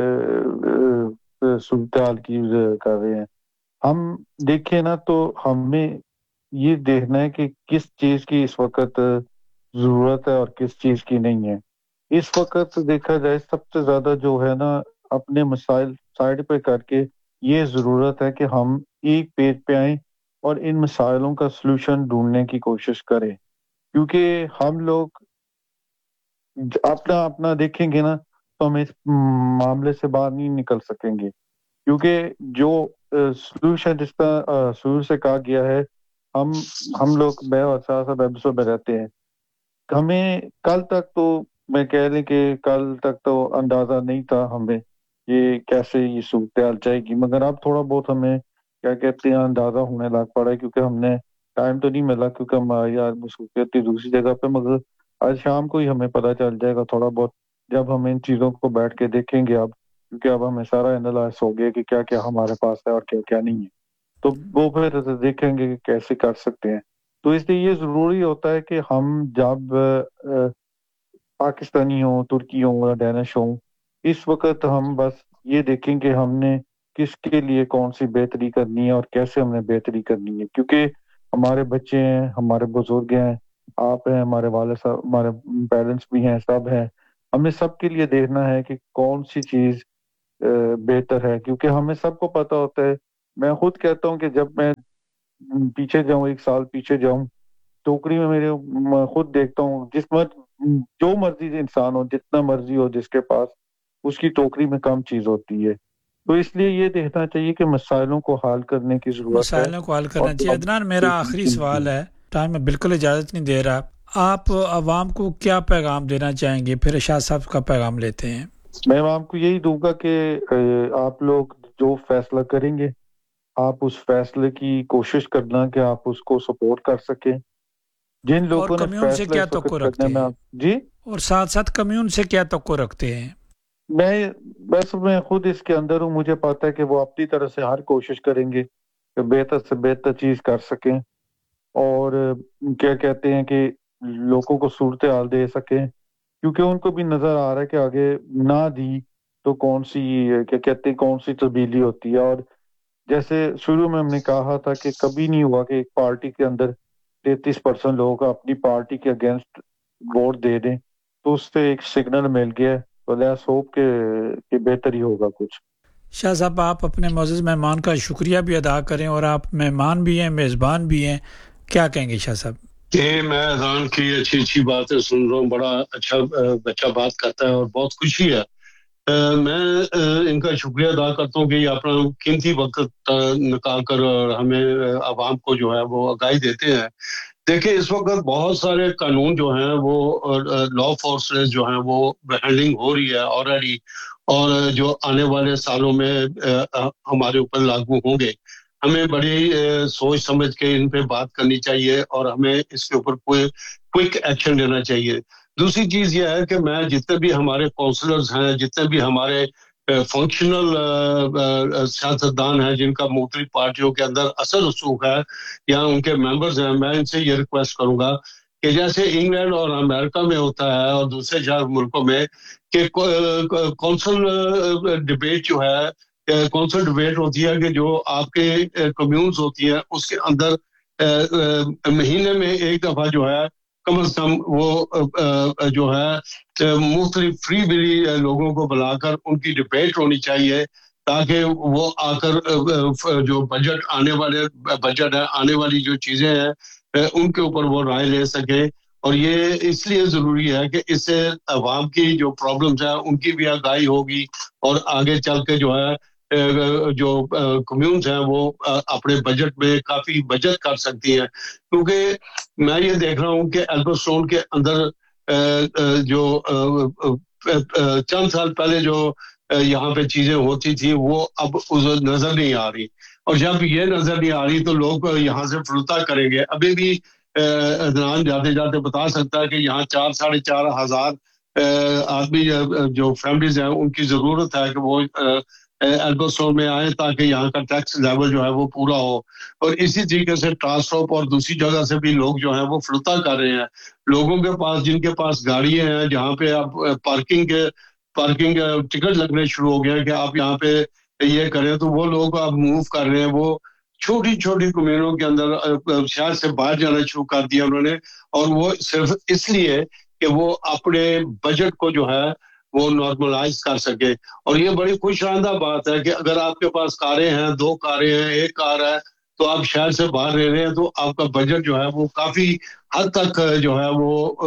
صورتحال کی کر رہے ہیں. ہم دیکھیں نا تو ہمیں یہ دیکھنا ہے کہ کس چیز کی اس وقت ضرورت ہے اور کس چیز کی نہیں ہے. اس وقت دیکھا جائے سب سے زیادہ جو ہے نا اپنے مسائل سائڈ پہ کر کے یہ ضرورت ہے کہ ہم ایک پیج پہ آئیں اور ان مسائلوں کا سلوشن ڈھونڈنے کی کوشش کریں. کیونکہ ہم لوگ اپنا اپنا دیکھیں گے نا تو ہم اس معاملے سے باہر نہیں نکل سکیں گے. کیونکہ جو سلوشن جس طرح شروع سے کہا گیا ہے, ہم ہم لوگ بے وسا بے میں رہتے ہیں. ہمیں کل تک تو میں کہہ لیں کہ کل تک تو اندازہ نہیں تھا ہمیں یہ کیسے یہ صورتحال جائے گی, مگر اب تھوڑا بہت ہمیں کیا کہتے ہیں اندازہ ہونے لگ پڑا ہے. کیونکہ ہم نے ٹائم تو نہیں ملا کیونکہ ہماری آج مصروفیت تھی دوسری جگہ پہ, مگر آج شام کو ہی ہمیں پتہ چل جائے گا تھوڑا بہت جب ہم ان چیزوں کو بیٹھ کے دیکھیں گے. اب کیونکہ اب ہمیں سارا اینالائز ہو گیا کہ کیا کیا ہمارے پاس ہے اور کیا کیا نہیں ہے, تو وہ پھر دیکھیں گے کہ کیسے کر سکتے ہیں. تو اس لیے یہ ضروری ہوتا ہے کہ ہم جب پاکستانی ہوں, ترکی ہوں یا ڈینش ہوں, اس وقت ہم بس یہ دیکھیں کہ ہم نے کس کے لیے کون سی بہتری کرنی ہے اور کیسے ہم نے بہتری کرنی ہے. کیونکہ ہمارے بچے ہیں, ہمارے بزرگ ہیں, آپ ہیں, ہمارے والد صاحب, ہمارے پیرنٹس بھی ہیں, سب ہیں. ہمیں سب کے لیے دیکھنا ہے کہ کون سی چیز بہتر ہے. کیونکہ ہمیں سب کو پتہ ہوتا ہے. میں خود کہتا ہوں کہ جب میں پیچھے جاؤں, ایک سال پیچھے جاؤں, ٹوکری میں میرے خود دیکھتا ہوں جس مر جو مرضی انسان ہو, جتنا مرضی ہو جس کے پاس, اس کی ٹوکری میں کم چیز ہوتی ہے. تو اس لیے یہ دیکھنا چاہیے کہ مسائلوں کو حل کرنے کی ضرورت ہے، مسائلوں کو حل کرنا چاہیے۔ عدنان میرا آخری سوال ہے، ٹائم میں بالکل اجازت نہیں دے رہا، آپ عوام کو کیا پیغام دینا چاہیں گے؟ پھر ارشاد صاحب کا پیغام لیتے ہیں۔ میں عوام کو یہی دوں گا کہ آپ لوگ جو فیصلہ کریں گے آپ اس فیصلے کی کوشش کرنا کہ آپ اس کو سپورٹ کر سکیں۔ جن لوگوں نے کمیون سے کیا توقع رکھتے ہیں جی اور ساتھ ساتھ کمیون سے کیا توقع رکھتے ہیں؟ میں بس میں خود اس کے اندر ہوں، مجھے پتا ہے کہ وہ اپنی طرح سے ہر کوشش کریں گے کہ بہتر سے بہتر چیز کر سکیں اور کیا کہتے ہیں کہ لوگوں کو صورتحال دے سکیں، کیونکہ ان کو بھی نظر آ رہا ہے کہ آگے نہ دی تو کون سی کیا کہتے ہیں کون سی تبدیلی ہوتی ہے۔ اور جیسے شروع میں ہم نے کہا تھا کہ کبھی نہیں ہوا کہ ایک پارٹی کے اندر تینتیس پرسنٹ لوگ اپنی پارٹی کے اگینسٹ ووٹ دے دیں، تو اس سے ایک سگنل مل گیا، تو لیٹس ہوپ کہ کہ بہتر ہی ہوگا کچھ۔ شاہ صاحب آپ اپنے معزز مہمان کا شکریہ بھی ادا کریں، اور آپ مہمان بھی ہیں میزبان بھی ہیں، کیا کہیں گے شاہ صاحب؟ یہ میں اذان کی اچھی اچھی باتیں سن رہا ہوں، بڑا اچھا بچہ بات کرتا ہے اور بہت خوشی ہے۔ میں ان کا شکریہ ادا کرتا ہوں کہ یہ اپنا قیمتی وقت نکال کر ہمیں عوام کو جو ہے وہ آگاہی دیتے ہیں۔ دیکھیں اس وقت بہت سارے قانون جو ہیں وہ لا فورسز جو ہیں وہ ہینڈلنگ ہو رہی ہے آلریڈی، اور جو آنے والے سالوں میں ہمارے اوپر لاگو ہوں گے۔ ہمیں بڑی سوچ سمجھ کے ان پہ بات کرنی چاہیے اور ہمیں اس کے اوپر کوئی کوئک ایکشن لینا چاہیے۔ دوسری چیز یہ ہے کہ میں جتنے بھی ہمارے کونسلرز ہیں، جتنے بھی ہمارے فنکشنل سیاستدان ہیں جن کا مختلف پارٹیوں کے اندر اثر رسوخ ہے یا ان کے ممبرز ہیں، میں ان سے یہ ریکویسٹ کروں گا کہ جیسے انگلینڈ اور امریکہ میں ہوتا ہے اور دوسرے چار ملکوں میں کہ کونسل ڈبیٹ جو ہے کونسل ڈبیٹ ہوتی ہے کہ جو آپ کے کمیونز ہوتی ہیں اس کے اندر مہینے میں ایک دفعہ جو ہے کم از کم وہ جو ہے مختلف فری بلی لوگوں کو بلا کر ان کی ڈبیٹ ہونی چاہیے، تاکہ وہ آ کر جو بجٹ آنے والے بجٹ ہے آنے والی جو چیزیں ہیں ان کے اوپر وہ رائے لے سکے۔ اور یہ اس لیے ضروری ہے کہ اس سے عوام کی جو پرابلمز ہیں ان کی بھی آگاہی ہوگی اور آگے چل کے جو ہے جو کمیونز ہیں وہ اپنے بجٹ میں کافی بچت کر سکتی ہیں۔ کیونکہ میں یہ دیکھ رہا ہوں کہ ایلبرٹون کے اندر جو چند سال پہلے جو یہاں پہ چیزیں ہوتی تھی وہ اب نظر نہیں آ رہی، اور جب یہ نظر نہیں آ رہی تو لوگ یہاں سے فلتا کریں گے۔ ابھی بھی عدنان جاتے جاتے بتا سکتا ہے کہ یہاں چار ساڑھے چار ہزار آدمی جو فیملیز ہیں ان کی ضرورت ہے کہ وہ ایلبرٹون میں آئیں تاکہ یہاں کا ٹیکس لیول جو ہے وہ پورا ہو۔ اور اسی طریقے سے ٹرانسٹاپ اور دوسری جگہ سے بھی لوگ جو ہیں وہ فلتا کر رہے ہیں۔ لوگوں کے پاس جن کے پاس گاڑیاں ہیں جہاں پہ آپ پارکنگ کے پارکنگ ٹکٹ لگنے شروع ہو گیا کہ آپ یہاں پہ یہ کریں، تو وہ لوگ آپ موو کر رہے ہیں۔ وہ چھوٹی چھوٹی کمیونوں کے اندر شہر سے باہر جانا شروع کر دیا انہوں نے، اور وہ صرف اس لیے کہ وہ اپنے بجٹ کو جو ہے وہ نارملائز کر سکے۔ اور یہ بڑی خوش آئندہ بات ہے کہ اگر آپ کے پاس کاریں ہیں، دو کاریں ہیں، ایک کار ہے، تو آپ شہر سے باہر رہ رہے ہیں تو آپ کا بجٹ جو ہے وہ کافی حد تک جو ہے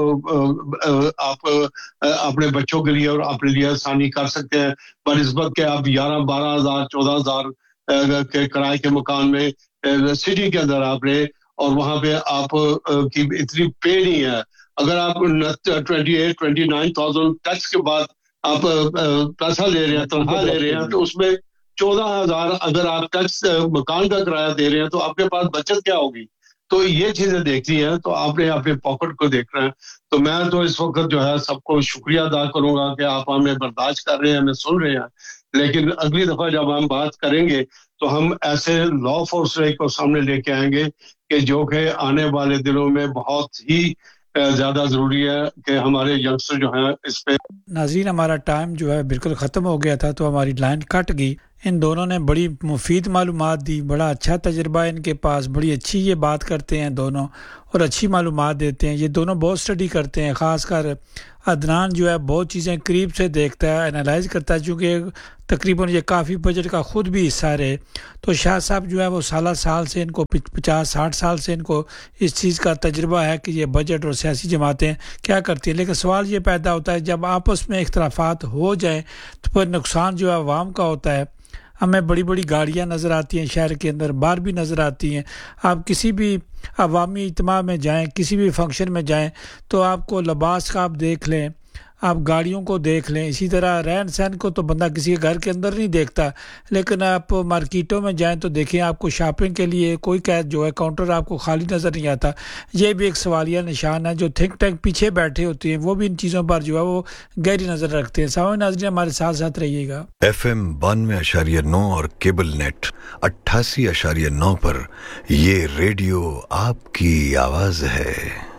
وہ آپ اپنے بچوں کے لیے اور اپنے لیے آسانی کر سکتے ہیں، بنسبت کہ آپ گیارہ بارہ ہزار چودہ ہزار کے کرائے کے مکان میں سٹی کے اندر آپ رہے اور وہاں پہ آپ کی اتنی پے نہیں ہے۔ اگر آپ twenty eight twenty nine thousand tax کے بعد آپ پیسہ لے رہے ہیں، تنخواہ لے رہے ہیں، تو اس میں چودہ ہزار اگر آپ ٹیکس مکان کا کرایہ دے رہے ہیں تو آپ کے پاس بچت کیا ہوگی؟ تو یہ چیزیں دیکھتی ہیں تو آپ نے اپنے پاکٹ کو دیکھ رہے ہیں۔ تو میں تو اس وقت جو ہے سب کو شکریہ ادا کروں گا کہ آپ ہمیں برداشت کر رہے ہیں، ہمیں سن رہے ہیں، لیکن اگلی دفعہ جب ہم بات کریں گے تو ہم ایسے لا فورس کو سامنے لے کے آئیں گے کہ جو کہ آنے والے دنوں میں بہت ہی زیادہ ضروری ہے کہ ہمارے ینگسٹر جو ہیں اس پہ۔ ناظرین ہمارا ٹائم جو ہے بالکل ختم ہو گیا تھا تو ہماری لائن کٹ گئی۔ ان دونوں نے بڑی مفید معلومات دی، بڑا اچھا تجربہ ہے ان کے پاس، بڑی اچھی یہ بات کرتے ہیں دونوں اور اچھی معلومات دیتے ہیں۔ یہ دونوں بہت اسٹڈی کرتے ہیں، خاص کر عدنان جو ہے بہت چیزیں قریب سے دیکھتا ہے، انالائز کرتا ہے، چونکہ تقریباً یہ کافی بجٹ کا خود بھی حصہ رہے۔ تو شاہ صاحب جو ہے وہ سالہ سال سے ان کو پچاس ساٹھ سال سے ان کو اس چیز کا تجربہ ہے کہ یہ بجٹ اور سیاسی جماعتیں کیا کرتی ہیں۔ لیکن سوال یہ پیدا ہوتا ہے جب آپس میں اختلافات ہو جائیں تو پھر نقصان جو ہے عوام کا ہوتا ہے۔ ہمیں بڑی بڑی گاڑیاں نظر آتی ہیں شہر کے اندر، باہر بھی نظر آتی ہیں. آپ کسی بھی عوامی اجتماع میں جائیں، کسی بھی فنکشن میں جائیں تو آپ کو لباس کا آپ دیکھ لیں، آپ گاڑیوں کو دیکھ لیں. اسی طرح رہن سہن کو تو بندہ کسی کے گھر کے اندر نہیں دیکھتا، لیکن آپ مارکیٹوں میں جائیں تو دیکھیں آپ کو شاپنگ کے لیے کوئی جو ہے کاؤنٹر آپ کو خالی نظر نہیں آتا. یہ بھی ایک سوالیہ نشان ہے. جو تھنک ٹینک پیچھے بیٹھے ہوتے ہیں وہ بھی ان چیزوں پر جو ہے وہ گہری نظر رکھتے ہیں. سامعین ناظرین ہمارے ساتھ ساتھ رہیے گا. ایف ایم بانوے اشاریہ نو اور کیبل نیٹ اٹھاسی اشاریہ نو پر یہ ریڈیو آپ کی آواز ہے.